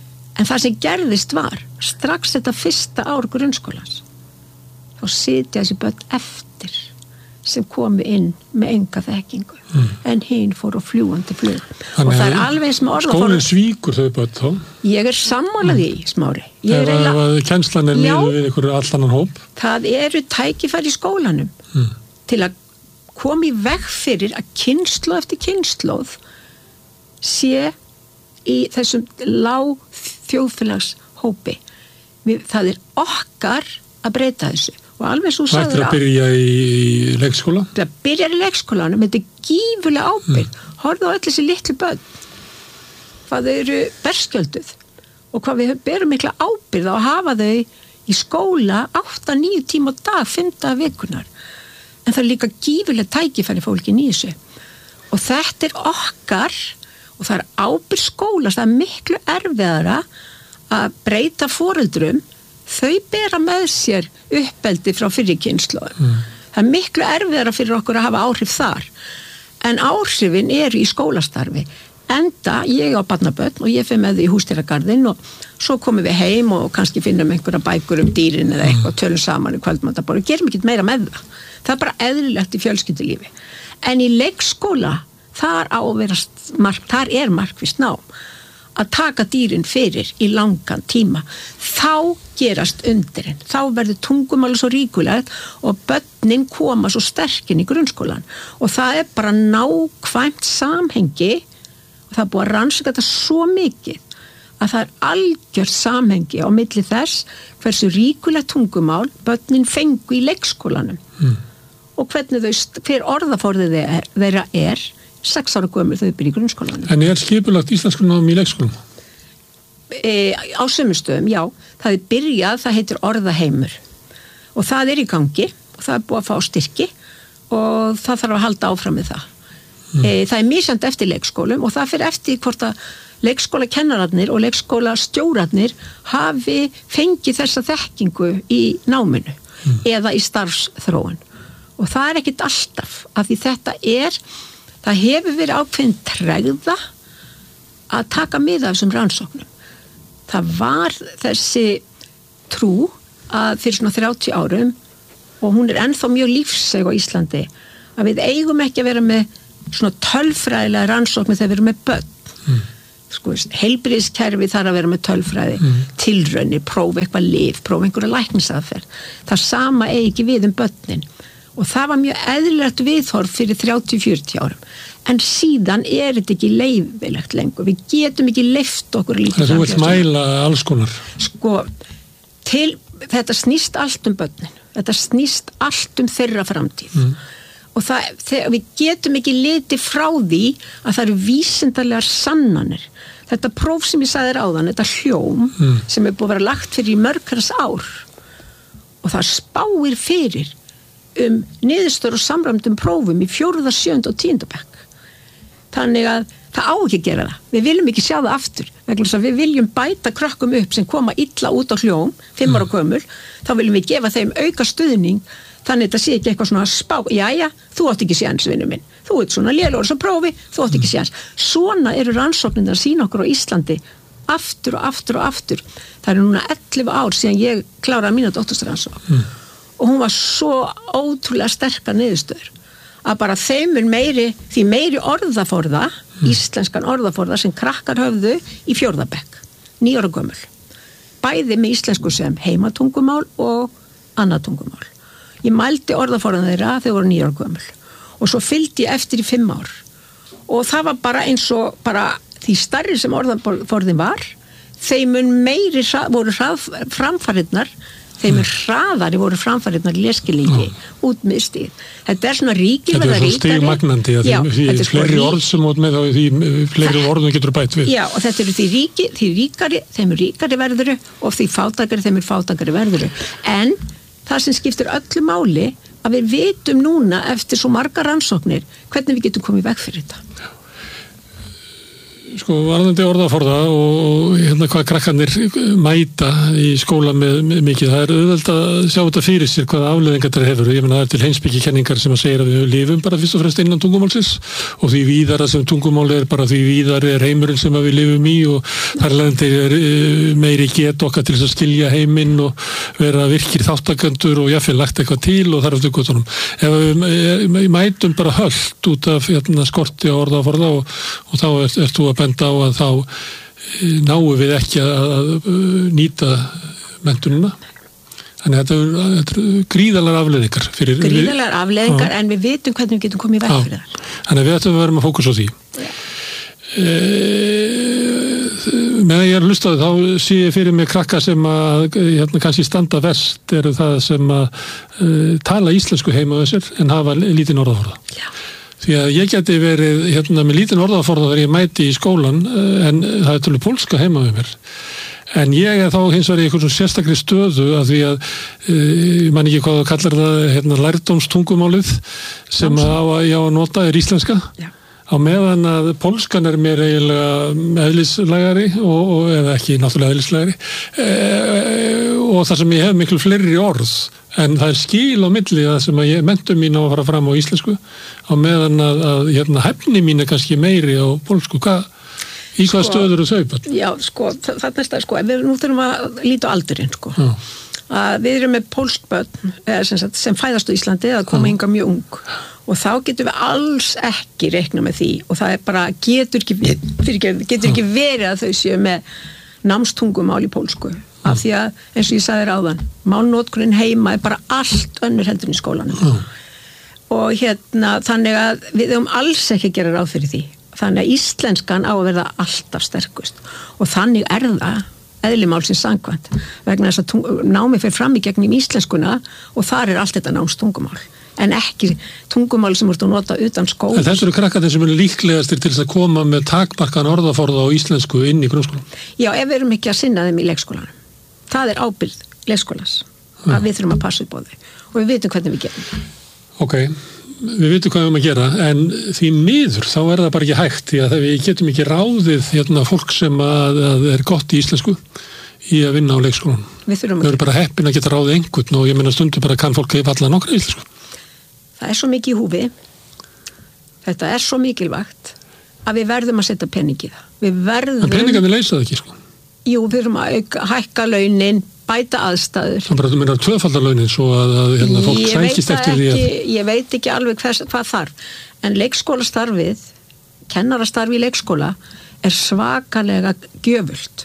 en það sem gerðist var strax þetta fyrsta ár grunnskólans þá sitja þessi börn eftir sem komi inn með enga þekkingu mm. en hinn fór á fljúandi flug og það er alveg eins með orðafór skólinn svíkur þau börn þá ég er sammálað í Smári ef að kennslan er miðuð við ykkur allt annan hóp það eru tækifæri í skólanum mm. til að koma í veg fyrir að kynslóð eftir kynslóð sé í þessum lág þjóðfélagshópi það er okkar að breyta þessu og alveg svo sagður á. Það er að byrja í leikskóla? Það byrjar í leikskólanum, þetta er gífurlega ábyrgð. Mm. Horfðu á öll þessi litlu börn. Hvað þau eru berskjölduð og hvað við berum mikla ábyrgð á að hafa þau í skóla átta til níu tíma á dag, fimm daga vikunar. En það er líka gífurlega tækifæri fólkin í þessu. Og þetta er okkar og það er ábyrgð skóla, það er miklu erfiðara að breyta foreldrum þau bera með sér uppeldi frá fyrri kynslóðum. Mm. Það er miklu erfiðara fyrir okkur að hafa áhrif þar. En áhrifin eru í skólastarfi. Enda, ég á barnabörn og ég fer með þau í húsdýragarðinn og svo komum við heim og kannski finnum einhverja bækur um dýrin eða eitthvað, tölum saman í kvöldmatarborð og gerum ekkert meira með það. Það er bara eðlilegt í fjölskyldulífi. En í leikskóla, þar á að vera mark, þar er markvisst nám. Að taka dýrin fyrir í langan tíma þá gerast undirinn þá verður tungumál svo ríkulegt og börnin koma svo sterkinn í grunnskólan og það er bara nákvæmt samhengi og það er búið að rannsaka þetta svo mikið að það er algjört samhengi á milli þess hversu ríkulegt tungumál börnin fengu í leikskólanum mm. og hvernig þau hver orðaforðið þeirra er sex ára gömur þau byrja í grunnskólanum. En er skipulagt íslensku nám í leikskólum? E, á sömustöðum, já. Það er byrjað, það heitir orðaheimur. Og það er í gangi og það er búið að fá styrki og það þarf að halda áfram með það. Mm. E, það er misjandi eftir leikskólum og það fyrir eftir hvort að leikskólakennararnir og leikskólastjórarnir hafi fengið þessa þekkingu í náminu mm. eða í starfsþróun. Og það er ekkit alltaf af því þetta er það hefur verið ákveðin tregða að taka mið af þessum rannsóknum. Það var þessi trú að fyrir svona þrjátíu árum og hún er ennþá mjög lífseg á Íslandi að við eigum ekki að vera með svona tölfræðilega rannsóknir þegar við erum með börn mm. sko, heilbrigðiskerfi þarf að vera með tölfræði mm. tilraunir, prófa eitthvað lyf prófa einhverja læknisaðferð það sama eigi ekki við um börnin og það var mjög eðlilegt viðhorf fyrir þrjátíu til fjörutíu árum en síðan er þetta ekki leyfilegt lengur við getum ekki leyft okkur líka þú vilt mæla alls konar sko, til, þetta snýst allt um börnin þetta snýst allt um þeirra framtíð mm. og það, þegar við getum ekki litið frá því að það eru vísindarlegar sannanir þetta próf sem ég sagði þér áðan þetta hljóm mm. sem er búið að vera lagt fyrir í mörgars ár og það spáir fyrir um niðurstöður og samræmdum prófum í fjórða, sjöunda og tíunda bekk þannig að það á ekki að gera það við viljum ekki sjá það aftur vegna þess að við viljum bæta krökkum upp sem koma illa út á hljóm, fimm ára gömul þá viljum við gefa þeim auka stuðning þannig að þetta sé ekki eitthvað svona spá jæja, þú átt ekki séns vinur minn þú ert svona lélegur sem prófi, þú átt ekki séns svona eru rannsóknirnar að sýna okkur á Íslandi aftur og aftur og aftur það eru núna ellefu ár síðan ég kláraði mína doktorsrannsókn mm. og hún var svo ótrúlega sterkar niðurstöður að bara þeim er meiri því meiri orðaforða mm. íslenskan orðaforða sem krakkar höfðu í fjórða bekk, níu ára gömul bæði með íslensku sem heimatungumál og annað tungumál ég mældi orðaforðan þeirra þegar voru níu ára gömul og svo fylgdi ég eftir í fimm ár og það var bara eins og bara því stærri sem orðaforðin var þeim mun meiri voru framfarirnar þeim er hraðari voru framfæriðnar leskilningi út með stíð. Þetta er svona ríkir verða ríkari. Þetta er svona stigmagnandi að því, því fleiri sko orð sem út með þá því fleiri orðum getur bætt við. Já, og þetta eru því ríki, því ríkari, þeim er ríkari verðuru og því fátækari, þeim er fátækari verðuru. En það sem skiptir öllu máli að við vitum núna eftir svo margar rannsóknir hvernig við getum komið veg fyrir þetta. Sko, varðandi orðaforða og hérna hvað krakkarnir mæta í skóla með, með mikið, það er auðvelt að sjá þetta fyrir sér hvaða afleiðingar þetta hefur. Ég meina það er til heimspekikenningar sem að segja að við lifum bara fyrst og fremst innan tungumálsins og því víðara sem tungumáli er bara því víðari er heimurinn sem að við lifum í og þar leðandi er meiri get okkar til þess að skilja heiminn og vera virkir þáttakendur og jafnvel lagt eitthvað til og þar eftir göttunum. Ef við mætum bara hölt út af hérna, skorti á orðaforða og, og þá ert, ert þú að benda á að þá náum við ekki að, að nýta menntunina. Þannig að þetta eru gríðalar afleiðingar. Gríðalar afleiðingar, en við vitum hvernig við getum komið veg fyrir það. Þannig að við ættum að vera með fókus á því. E, meðan ég er að hlusta þá sé ég fyrir mig krakka sem að hérna, kannski standa verst eru það sem að uh, tala íslensku heima á þessir en hafa lítinn orðaforða. Já. Því að ég geti verið hérna, með lítinn orðaforða þegar ég mæti í skólan en það er tölur pólska heima við mér. En ég er þá hins vegar í eitthvað sérstakri stöðu að því að e, ég man ekki hvað það kallar það hérna, lærdómstungumálið sem að, að ég á að nota er íslenska. Já. Á meðan að pólskan er mér eiginlega eðlislægari og, og eða ekki náttúrulega eðlislægari e, og þar sem ég hef miklu fleiri orð en það er skil á milli að sem að ég mentum mín á að fara fram á íslensku á meðan að, að hérna, hæfni mín er kannski meiri á pólsku. Hvað, í hvað sko, stöður þau þau? Já, sko, það er næsta, sko, við nú þurfum að líta á aldurinn, sko. Já. Að við erum með pólskbörn sem, sem fæðast á Íslandi að koma hingað mjög ung og þá getum við alls ekki reikna með því og það er bara, getur ekki, fyrir, getur ekki verið að þau séu með námstungumál í pólsku. Af því að, eins og ég sagði þér áðan, málnótkunin heima er bara allt önnur heldur í skólanum. Mm. Og hérna, þannig að við höfum alls ekki að gera ráð fyrir því. Þannig að íslenskan á að verða alltaf sterkust. Og þannig er það eðli málsins samkvæmt. Vegna þess að tung, námi fer fram í gegnum íslenskuna og þar er allt þetta námstungumál. En ekki tungumál sem voru að nota utan skóla. En þessu eru krakkarnir sem eru líklegastir til þess að koma með takmarkan orðaforða á íslensku inn í grunnskólanum? Já, ef við erum ekki að sinna þeim í leikskólanum. Það er ábyrgð leikskólans að ja. Við þurfum að passa upp á þau og við vitum hvernig við gerum. Ok, við vitum hvað við erum að gera en því miður þá er það bara ekki hægt því að við getum ekki ráðið hérna, fólk sem að, að er gott í íslensku í að vinna á leikskólanum. Við þurfum við erum bara heppin að geta ráðið einhvern og ég meina stundu bara kann fólk að falla nokkra íslensku. Það er svo mikið í húfi, þetta er svo mikilvægt að við verðum að setja pening í það. Við verðum... En peningarnir leysa það ekki sko? Jú, við erum að auka, hækka launin bæta aðstæður. Það bara, þú meina tvöfaldarlaunin svo að, að hérna, fólk Ég sækist veit eftir því að... ekki, ég veit ekki alveg hvers, hvað þarf, en leikskólastarfið, kennarastarfi í leikskóla er svakalega gjöfult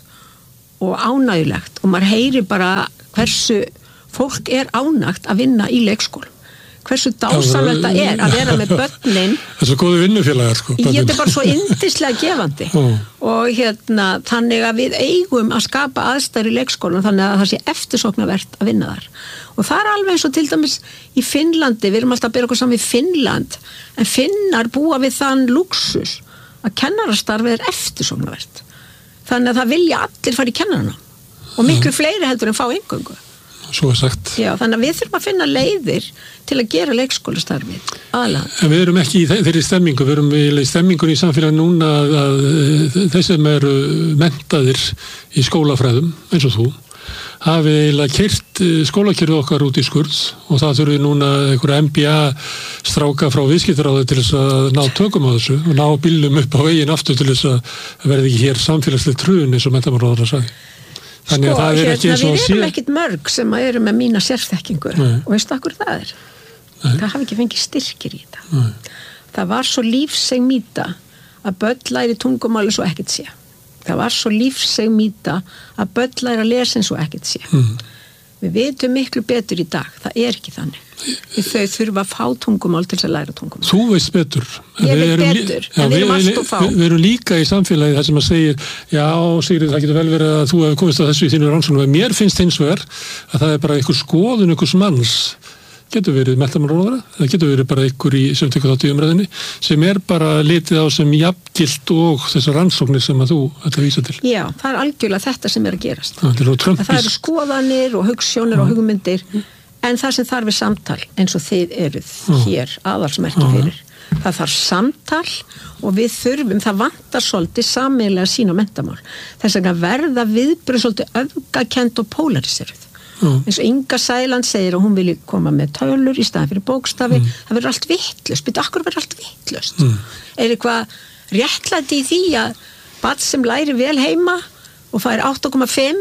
og ánægilegt og maður heyri bara hversu fólk er ánægt að vinna í leikskóla. Hversu dásamlegt það er að vera með börnin. Það er svo góði vinnufélagar sko. Ég er bara svo yndislega gefandi oh. og hérna þannig að við eigum að skapa aðstæður í leikskólan þannig að það sé eftirsóknarvert að vinna þar. Og það er alveg eins og til dæmis í Finnlandi, við erum alltaf að bera okkur saman við Finnland, en Finnar búa við þann luxus að kennarastarfið er eftirsóknarvert. Þannig að það vilja allir fara í kennarana og miklu fleiri heldur en fá eingöngu. Svo er sagt. Já, þannig að við þurfum að finna leiðir til að gera leikskólastarfið aðalega. En við erum ekki í þeirri stemmingu, við erum í stemmingun í samfélagi núna að, að þeir sem eru menntaðir í skólafræðum, eins og þú, hafi eiginlega keyrt skólakerfið okkar út í skurð og það þurfi núna einhverja M B A stráka frá viðskiptaráði til þess að ná tökum á þessu og ná bílnum upp á veginn aftur til þess að verði ekki hér samfélagslega trun eins og menntamálaráðurinn sagði. Þannig að sko, það er ekki eins og við erum sé... ekkit mörg sem eru með mína sérþekkingu Nei. Og veistu akkur það er? Nei. Það hafi ekki fengið styrkir í þetta. Nei. Það var svo lífseg mýta að börn læri tungumáli svo ekkert sé. Það var svo lífseg mýta að börn læri að lesa eins og ekkert sé. Mm. Við vitum miklu betur í dag. Það er ekki þannig. Þau þurfa að fá tungumál til þess að læra tungumál. Þú veist betur. Ég veit betur, en við erum allt og fá. Við erum líka í samfélagi þar sem að segir, já, Sigrid, það getur vel verið að þú hefur komist að þessu í þínu rannsóknum. Mér finnst hins vegar að það er bara einhver skoðun, einhvers manns, getur verið menntamálaráðherra, það getur verið bara einhver í sem tekur þátt í umræðinni, sem er bara litið á sem jafngilt og þessar rannsóknir sem að þú ætla að vísa til. Já, það er algjörlega þetta sem er að gerast. Það, það eru skoðanir og hugssjónir og hugmyndir, en það sem þarf er samtal eins og þið eruð hér aðalsmerki fyrir. Það þarf samtal og við þurfum, það vantar svolítið sameiginlega sín og menntamál. Þess að verða viðbröð svolítið öfgakend og polariseruð. Mm. eins og Inga Sæland segir að hún vilji koma með tölur í staðan fyrir bókstafi mm. það verður allt vitlaust, betur akkur verður allt vitlaust mm. er eitthvað réttlæti í því að barn sem læri vel heima og fær átta komma fimm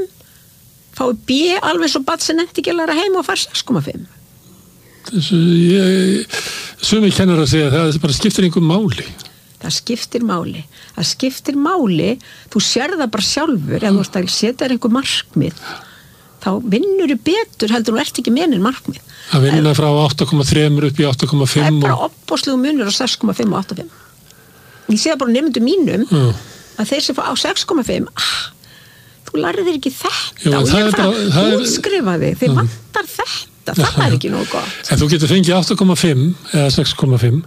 fái B alveg svo barn sem nefndi ekki að læra heima og fær sex komma fimm. Þessu ég sumi kennar að segja það bara skiptir einhver máli. Það skiptir máli það skiptir máli, þú sér það bara sjálfur ef þú ert að setja einhver markmið þá vinnur þú betur heldur þú ert ekki menin markmið. Að vinna frá átta komma þrjú upp í átta komma fimm. Það er bara opboðslegu munur á sex komma fimm og átta komma fimm. Ég sé það bara nemendum mínum mm. að þeir sem fá á sex komma fimm, ah, þú lærið þér ekki þetta. Jú, og ég er bara að útskrifa þig, þeir mm. vantar þetta, það ja, er ekki nógu gott. En þú getur fengið átta komma fimm eða sex komma fimm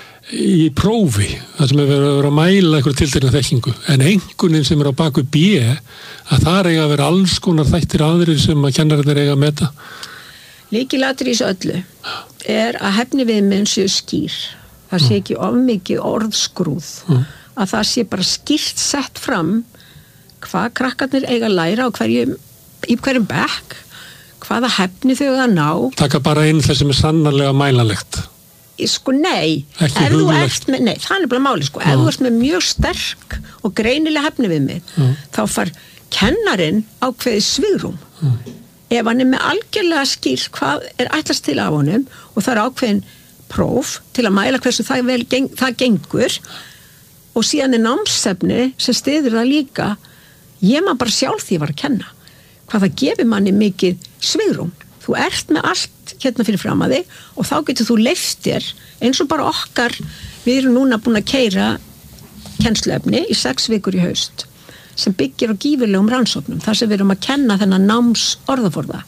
í prófi, það sem er verið að vera að mæla einhverja tiltekna þekkingu, en einhverjum sem er á baku B, að það eiga að vera alls konar þættir aðrir sem að kennararnir eiga að meta. Lykilatriði í þessu öllu er að hæfni viðmið séu skýr, það sé ekki of mikið orðskrúð, mm. að það sé bara skýrt sett fram hvað krakkarnir eiga að læra á hverjum, í hverjum bekk, hvaða hæfni þau að ná. Taka bara inn það sem er sannarlega mælanlegt. Sko nei, ef þú ert með, nei, það er bara máli sko, ef þú ert með mjög sterk og greinilega hæfni við mig, mm. þá far kennarinn ákveðið svigrúm. Mm. Ef hann er með algjörlega skýrt hvað er ætlast til af honum og það er ákveðin próf til að mæla hversu það, vel, geng, það gengur og síðan er námsefni sem styður það líka, ég maður bara sjálf því að var að kenna. Hvað það gefur manni mikið svigrúm. Þú ert með allt hérna fyrir fram að þig og þá getur þú leyft þér eins og bara okkar, við erum núna búin að keyra kennsluefni í sex vikur í haust sem byggir á gífurlegum rannsóknum þar sem við erum að kenna þennan náms orðaforða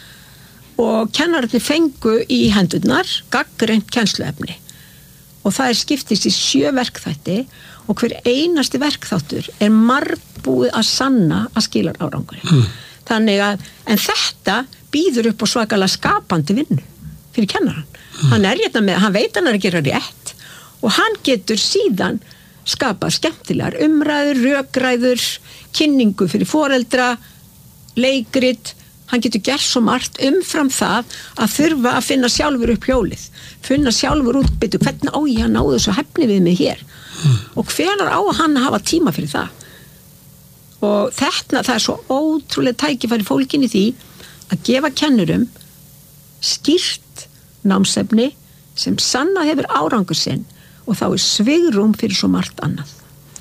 og kennararnir fengu í hendurnar gagnreynt kennsluefni og það er skiptist í sjö verkþætti og hver einasti verkþáttur er margbúið að sanna að skilar árangurinn. Mm. Þannig að, en þetta býður upp á svakalega skapandi vinnu fyrir kennaran. Mm. Hann er hérna með, hann veit hann er að gera rétt og hann getur síðan skapað skemmtilegar umræður, rökræður, kynningu fyrir foreldra, leikrit, hann getur gert svo margt umfram það að þurfa að finna sjálfur upp hjólið, finna sjálfur út, betur hvernig á ég að náðu þessu hæfni við mig hér mm. og hvenær á hann að hafa tíma fyrir það. Og þetta, það er svo ótrúlega tækifæri fólkin í því að gefa kennurum skýrt námsefni sem sanna hefur árangur sinn og þá er svigrúm fyrir svo margt annað.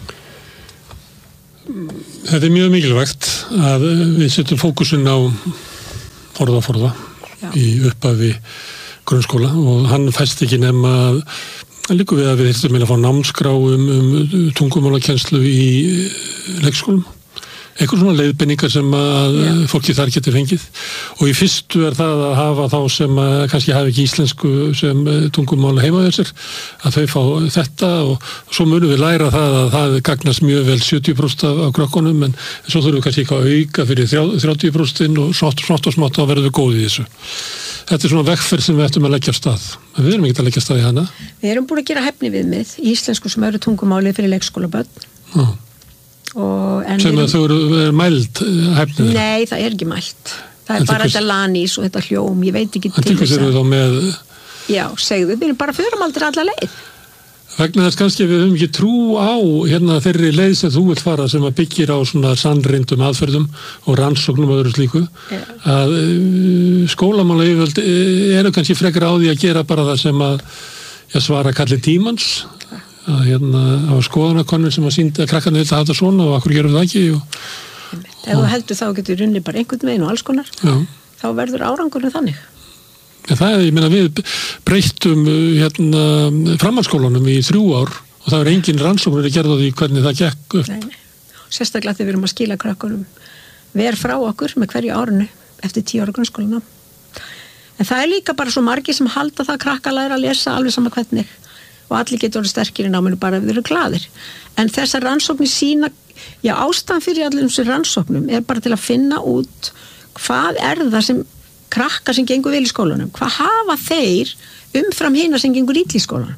Þetta er mjög mikilvægt að við setjum fókusin á forða forða Já. Í upphafi grunnskóla og hann fæst ekki nema að líka við að við þurfum að fá námskrá um, um tungumálakennslu í leikskólum. Eitthvað svona leiðbeiningar sem að Já. Fólki þar getur fengið og í fyrstu er það að hafa þá sem að kannski hafi ekki íslensku sem tungumála heima þessir að þau fá þetta og svo munum við læra það að það gagnast mjög vel sjötíu prósent af krökkunum en svo þurfum við kannski eitthvað að auka fyrir þrjátíu prósent og smátt og smátt og smátt að verðum við góð í þessu. Þetta er svona vegferð sem við ættum að leggja af stað. En við erum ekki að leggja af stað í hana. Við erum búin að gera hæfni viðmið í íslensku sem eru tungumáli fyrir leikskólabörn. Já. Og, sem að þau eru, eru mæld hæfnið? Nei, það er ekki mæld. Það er en bara þetta lanís og þetta hljóm, ég veit ekki til þess að... En til hvers eru þá með... Já, segðu, við erum bara förum aldrei alla leið. Vegna þess kannski við höfum ekki trú á hérna þeirri leið sem þú vilt fara sem að byggir á svona sannreyndum aðferðum og rannsóknum og öðru slíku yeah. að skólamála yfirvöld eru kannski frekar á því að gera bara það sem að já, svara kalli tímans að hérna á skoðanakonur sem að sýnda að krakkarnir vilja hafa þetta svona og akkur gerum það ekki og, Ef þú heldur þá getur runni bara einhvern veginn og alls konar já. Þá verður árangurinn þannig. En það er, ég meina, við breyttum hérna framhaldsskólanum í þrjú ár og það er engin rannsóknir að gera því hvernig það gekk upp. Nei, nei. Sérstaklega þegar við erum að skila krakkunum ver frá okkur með hverju árinu eftir tíu ára grunnskólana. En það er líka bara svo margir sem halda það krakka læra að lesa alveg sama hvernig og allir getur orðið sterkir í náminu bara ef þeir eru glaðir. En þessar rannsóknir sína, já ástæðan fyrir allir þessum rannsóknum er bara til að finna út hvað er það sem krakkar sem gengur vel í skólanum, hvað hafa þeir umfram hina sem gengur illa í skólanum?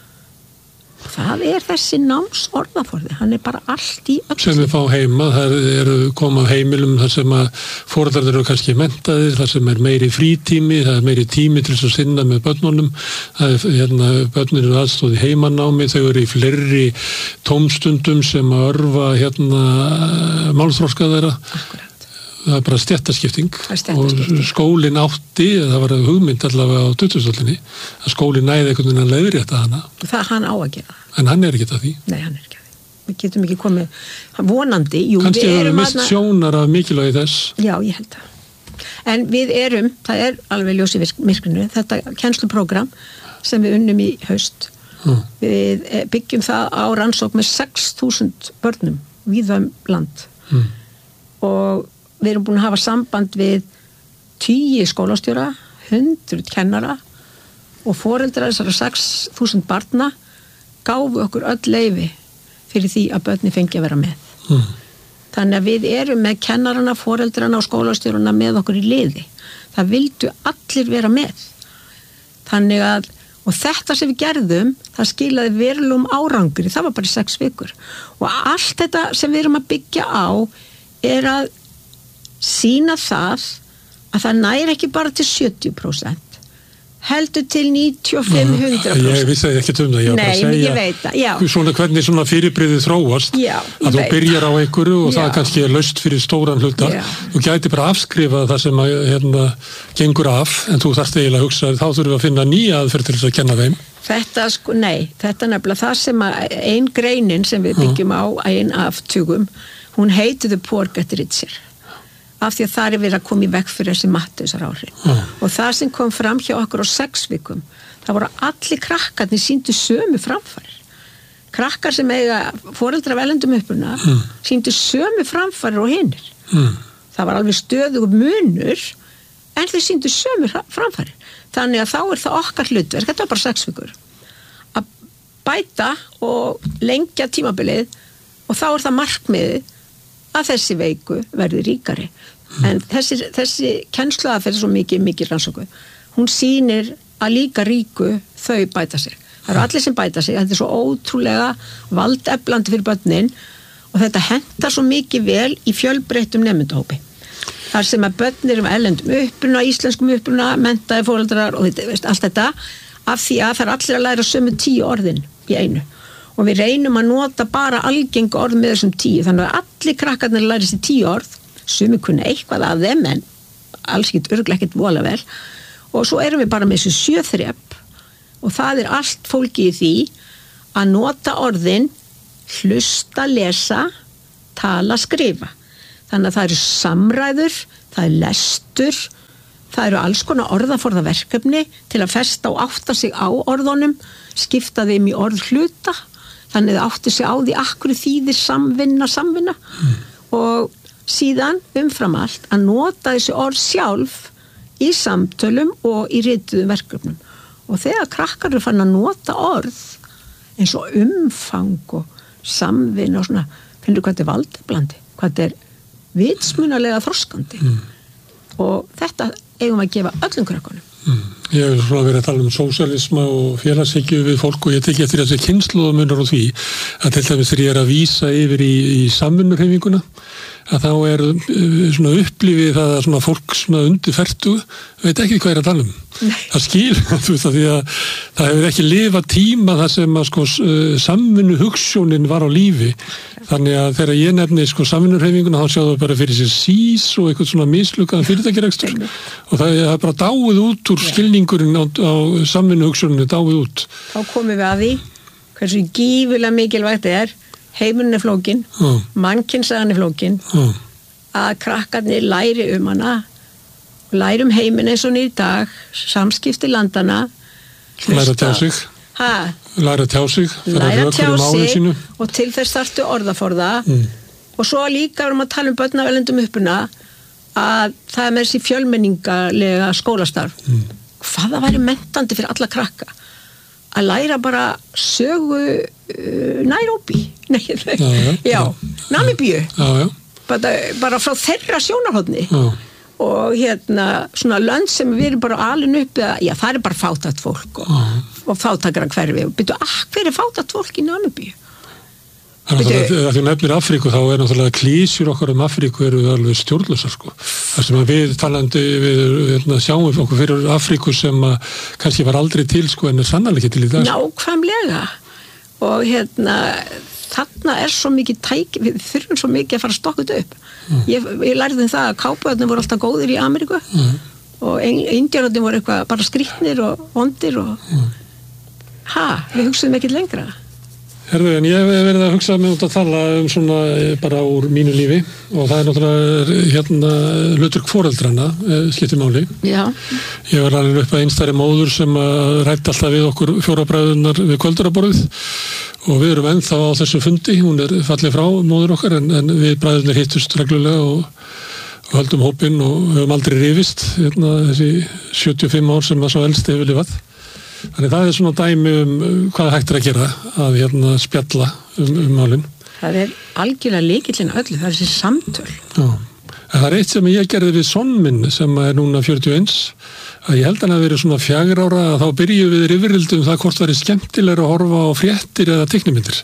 Það er þessi náms orðaforði, hann er bara allt í öll. Sem við fá heima, það eru koma heimilum þar sem að foreldrar eru kannski menntaðir, þar sem er meiri frítími, það er meiri tími til þess að sinna með börnunum, það er hérna, börnir eru aðstóð í heimanámi, þau eru í fleiri tómstundum sem að örfa hérna málþroska þeirra. Akkurat. Það er bara stéttaskipting og skólinn átti, það var hugmynd allavega á tuttugustu-öldinni, að skólinn næði einhvern veginn að leiðrétta hana. Það hann á að gera. En hann er ekki að því. Nei, hann er ekki að því. Við getum ekki komið vonandi. Jú, kannski við erum erum mist sjónar af mikilvægi þess. Já, ég held það. En við erum, það er alveg ljós í myrkrinu, þetta kennsluprógram sem við unnum í haust. Mm. Við byggjum það á rannsók með sex þúsund börnum víða um land. Mm. Og við erum búin að hafa samband við tíu skólastjóra, hundruð kennara og foreldrar þessara sex þúsund barna gáfu okkur öll leyfi fyrir því að börni fengi að vera með. Mm. Þannig að við erum með kennarana, foreldrana og skólastjórana með okkur í liði. Það vildu allir vera með. Þannig að, og þetta sem við gerðum, það skilaði verulegum árangri, það var bara í sex vikur. Og allt þetta sem við erum að byggja á er að sýna það að það næri ekki bara til sjötíu prósent heldur til níutíu og fimm til hundrað prósent. Ég vissi ekki um það, ég var bara að segja ég veit það, já. Svona hvernig svona fyrirbrigðið þróast já, að þú byrjar á einhverju og já. Það kannski er laust fyrir stóran hluta já. Þú gæti bara afskrifa það sem að, hérna, gengur af en þú þarft eiginlega að hugsa þá þurfum við að finna nýja aðferð til þess að kenna þeim. Þetta sko, nei, þetta er nefnilega það sem að ein greinin sem við byggjum á ein af tugum, hún heiti The Poor Get Richer. Af því að það er verið að koma í veg fyrir þessi Matteusar áhrif. Mm. Og það sem kom fram hjá okkur á sex vikum, það voru allir krakkarnir sýndu sömu framfarir. Krakkar sem eiga foreldra af erlendum uppruna mm. sýndu sömu framfarir og hinnir. Mm. Það var alveg stöðugur munur, en þau sýndu sömu framfarir. Þannig að þá er það okkar hlutverk, þetta var bara sex vikur, að bæta og lengja tímabilið og þá er það markmiðið að þessi veiku verði ríkari. Mm. En þessi, þessi kennsluaðferð er svo mikið, mikið rannsóku. Hún sýnir að líka ríku þau bæta sig. Það eru allir sem bæta sig. Þetta er svo ótrúlega valdeflandi fyrir börnin og þetta hentar svo mikið vel í fjölbreyttum nemendahópi. Þar sem að börnir um erlendum uppruna, íslenskum uppruna, menntaði foreldrar og þetta, veist, allt þetta af því að það er allir að læra sömu tíu orðin í einu. Og við reynum að nota bara algeng orð með þessum tíu. Þannig að allir krakkarnir læri sér tíu orð, sumi kunna eitthvað af þeim en alls ekkert örugglega ekkert vola vel og svo erum við bara með þessu sjöþrep og það er allt fólki í því að nota orðin hlusta, lesa, tala, skrifa. Þannig að það eru samræður, það er lestur, það eru alls konar orðaforðaverkefni til að festa og átta sig á orðunum, skipta þeim í orðhluta, þannig að það átti sig á því akkur þýðir samvinna, samvinna mm. og síðan umfram allt að nota þessi orð sjálf í samtölum og í rituðum verkefnum. Og þegar krakkar eru fann að nota orð eins og umfang og samvinna og svona, finnur hvað þetta er valdablandi, hvað þetta er vitsmunalega þroskandi mm. og þetta eigum að gefa öllum krakkunum. Mm. Ég hef svona verið að tala um sósíalisma og félagshyggju við fólk og ég teki eftir þessi kynslóðamunar og því að til dæmis þegar ég er að vísa yfir í, í samvinnuhreyfinguna að þá er svona upplifið það að svona fólk svona undir fertugu veit ekki hvað er að tala um. Nei. Það skil, þú veist að því að það hefur ekki lifað tíma þar sem að sko samvinnu hugsjónin var á lífi. Þannig að þegar ég nefni sko samvinnuhreyfinguna þá sjáðu bara fyrir sér sís og eitthvað svona mislukkaðan fyrirtækjarekstur og það er bara dáið út úr skilningurinn á, á samvinnu hugsjóninu dáið út. Þá komum við að því hversu gífulega mikilvægt er heimurinn er flókin, oh. mannkynnsagan er flókin, oh. að krakkarnir læri um hana, læri um heiminn eins og nýr dag, samskipti landana, læra að tjá sig, ha? læra að tjá sig, læra að tjá sig og til þess þarftu orðaforða mm. og svo líka erum að tala um börn af erlendum uppuna að það er með þessi fjölmenningalega skólastarf. Mm. Hvað það væri mentandi fyrir alla krakka? Að læra bara sögu uh, Nairobi Nei, já, já, já, Namibíu bara, bara frá þeirra sjónarhóðni og hérna svona lönd sem við erum bara alin upp já, það er bara fátækt fólk og, og fátækara hverfi og byrju, ah, hver er fátækt fólk í Namibíu? Þegar þú nefnir Afríku þá er náttúrulega klísjur okkar um Afríku eru alveg stjórnlausar sko. Það sem við talandi við, við sjáum okkur fyrir Afríku sem að kannski var aldrei til sko en er sannarlega ekki til í dag. Nákvæmlega og hérna þarna er svo mikið tæk við þurfum svo mikið að fara að stokka þetta upp. Mm. Ég, ég lærði það að kápuðarnir voru alltaf góðir í Ameríku mm. og indjárarnir voru eitthvað bara skrýtnir og vondir og mm. ha, við hugsaðum ekkert lengra. Herðu, en ég hef verið að hugsa með út að tala um svona bara úr mínu lífi og það er náttúrulega hérna hlutverk foreldrana skiptir máli. Já. Ég var alveg upp að einstæri móður sem ræddi alltaf við okkur fjórabræðunar við kvölduraborðið og við erum ennþá á þessu fundi, hún er fallið frá móður okkar en, en við bræðurnir hittust reglulega og, og höldum hópinn og höfum aldrei rifist hérna þessi sjötíu og fimm ár sem það svo elsti hefur lifað. Þannig það er svona dæmi um hvað hægt er að gera að hérna spjalla um, um málin. Það er algjörlega lykillinn öllu, það er þessi samtöl. Já, en það er eitt sem ég gerði við son minn sem er núna fjörutíu og eins að ég held hann að verið svona fjögur ára að þá byrjuðum við rifrildum það hvort væri skemmtilega að horfa á fréttir eða teiknimyndir.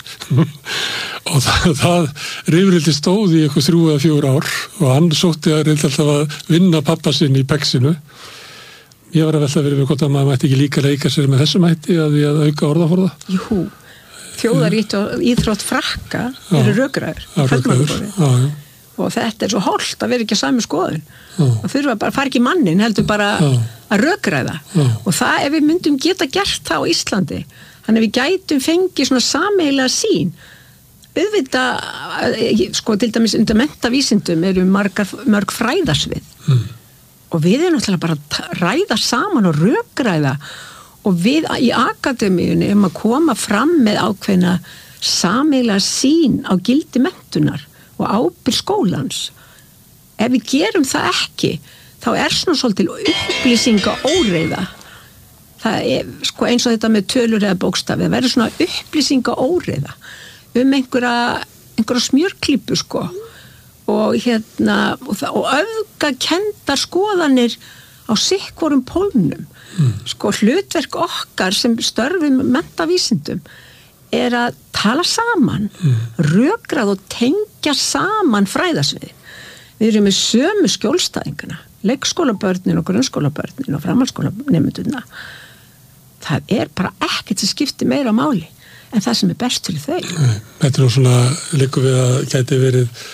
og það, það rifrildi stóð í eitthvað þrjú eða fjögur ár og hann sótti að reynda alltaf að vinna pappa sinn í pexinu. Ég var að velta verið við hvort að maður mætti ekki líka leika sér með þessum hætti að því að auka orðaforða. Jú, þjóðar íþrótt frakka eru rökræður. Og þetta er svo holt að vera ekki að sami skoðun. Og þurfa bara að fara ekki mannin, heldur bara já. Að rökræða. Já. Og það ef við myndum geta gert það á Íslandi, þannig að við gætum fengið svona sameiginlega sín. Auðvitað, sko til dæmis undir menntavísindum eru margar, mörg fræðasvið. Mm. Og við erum náttúrulega bara að ræða saman og rökræða og við í akademíunni erum að koma fram með ákveðna sameiginlega sín á gildi menntunar og ábyrgð skólans. Ef við gerum það ekki, þá er svona svolítil upplýsinga óreiða. Það er sko eins og þetta með tölur eða bókstafi, það verður svona upplýsinga óreiða um einhverja, einhverja smjörklípu sko. og hérna og, og öfgakendar skoðanir á sikkvorum pólnum mm. sko hlutverk okkar sem störfum menntavísindum er að tala saman mm. rökrað og tengja saman fræðasvið. Við erum með sömu skjólstæðingana, leikskólabörnin og grunnskólabörnin og framhaldsskólanemendurna. Það er bara ekkert sem skiptir meira máli en það sem er best fyrir þau. Þetta er nú svona líku við að gæti verið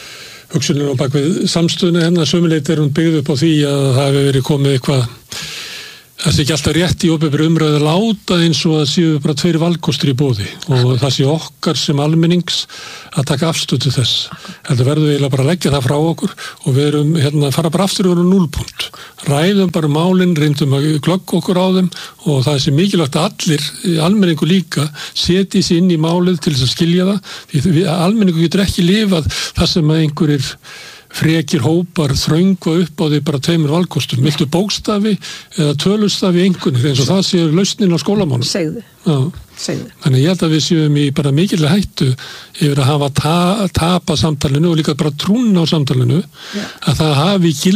hugsunin á bakvið samstöðuna hérna sömuleitt er hún byggð upp á því að það hefur verið komið eitthvað það sé ekki alltaf rétt í opinberri umræðu að láta eins og að séu bara tveir valkostir í boði og það sé okkar sem almennings að taka afstöð til þess. Þetta verður eiginlega bara að leggja það frá okkur og við erum hérna að fara bara aftur yfir núlpunkt. Ræðum bara málin, reyndum að glögga okkur á þeim og það sé mikilvægt að allir, almenningu líka, setji sig inn í málið til þess að skilja það. Því almenningu getur ekki lifað það sem að einhverjir frekir hópar þröngva upp á því bara tveimur valkostum. Viltu bókstafi eða tölustafi einhvernir eins og það séu lausnin á skólamálum. Segðu. Já. Segðu. Þannig ég held að við séum í bara mikilvæg hættu yfir að hafa ta tapa samtalinu og líka bara trúna á samtalinu Já. Að það hafi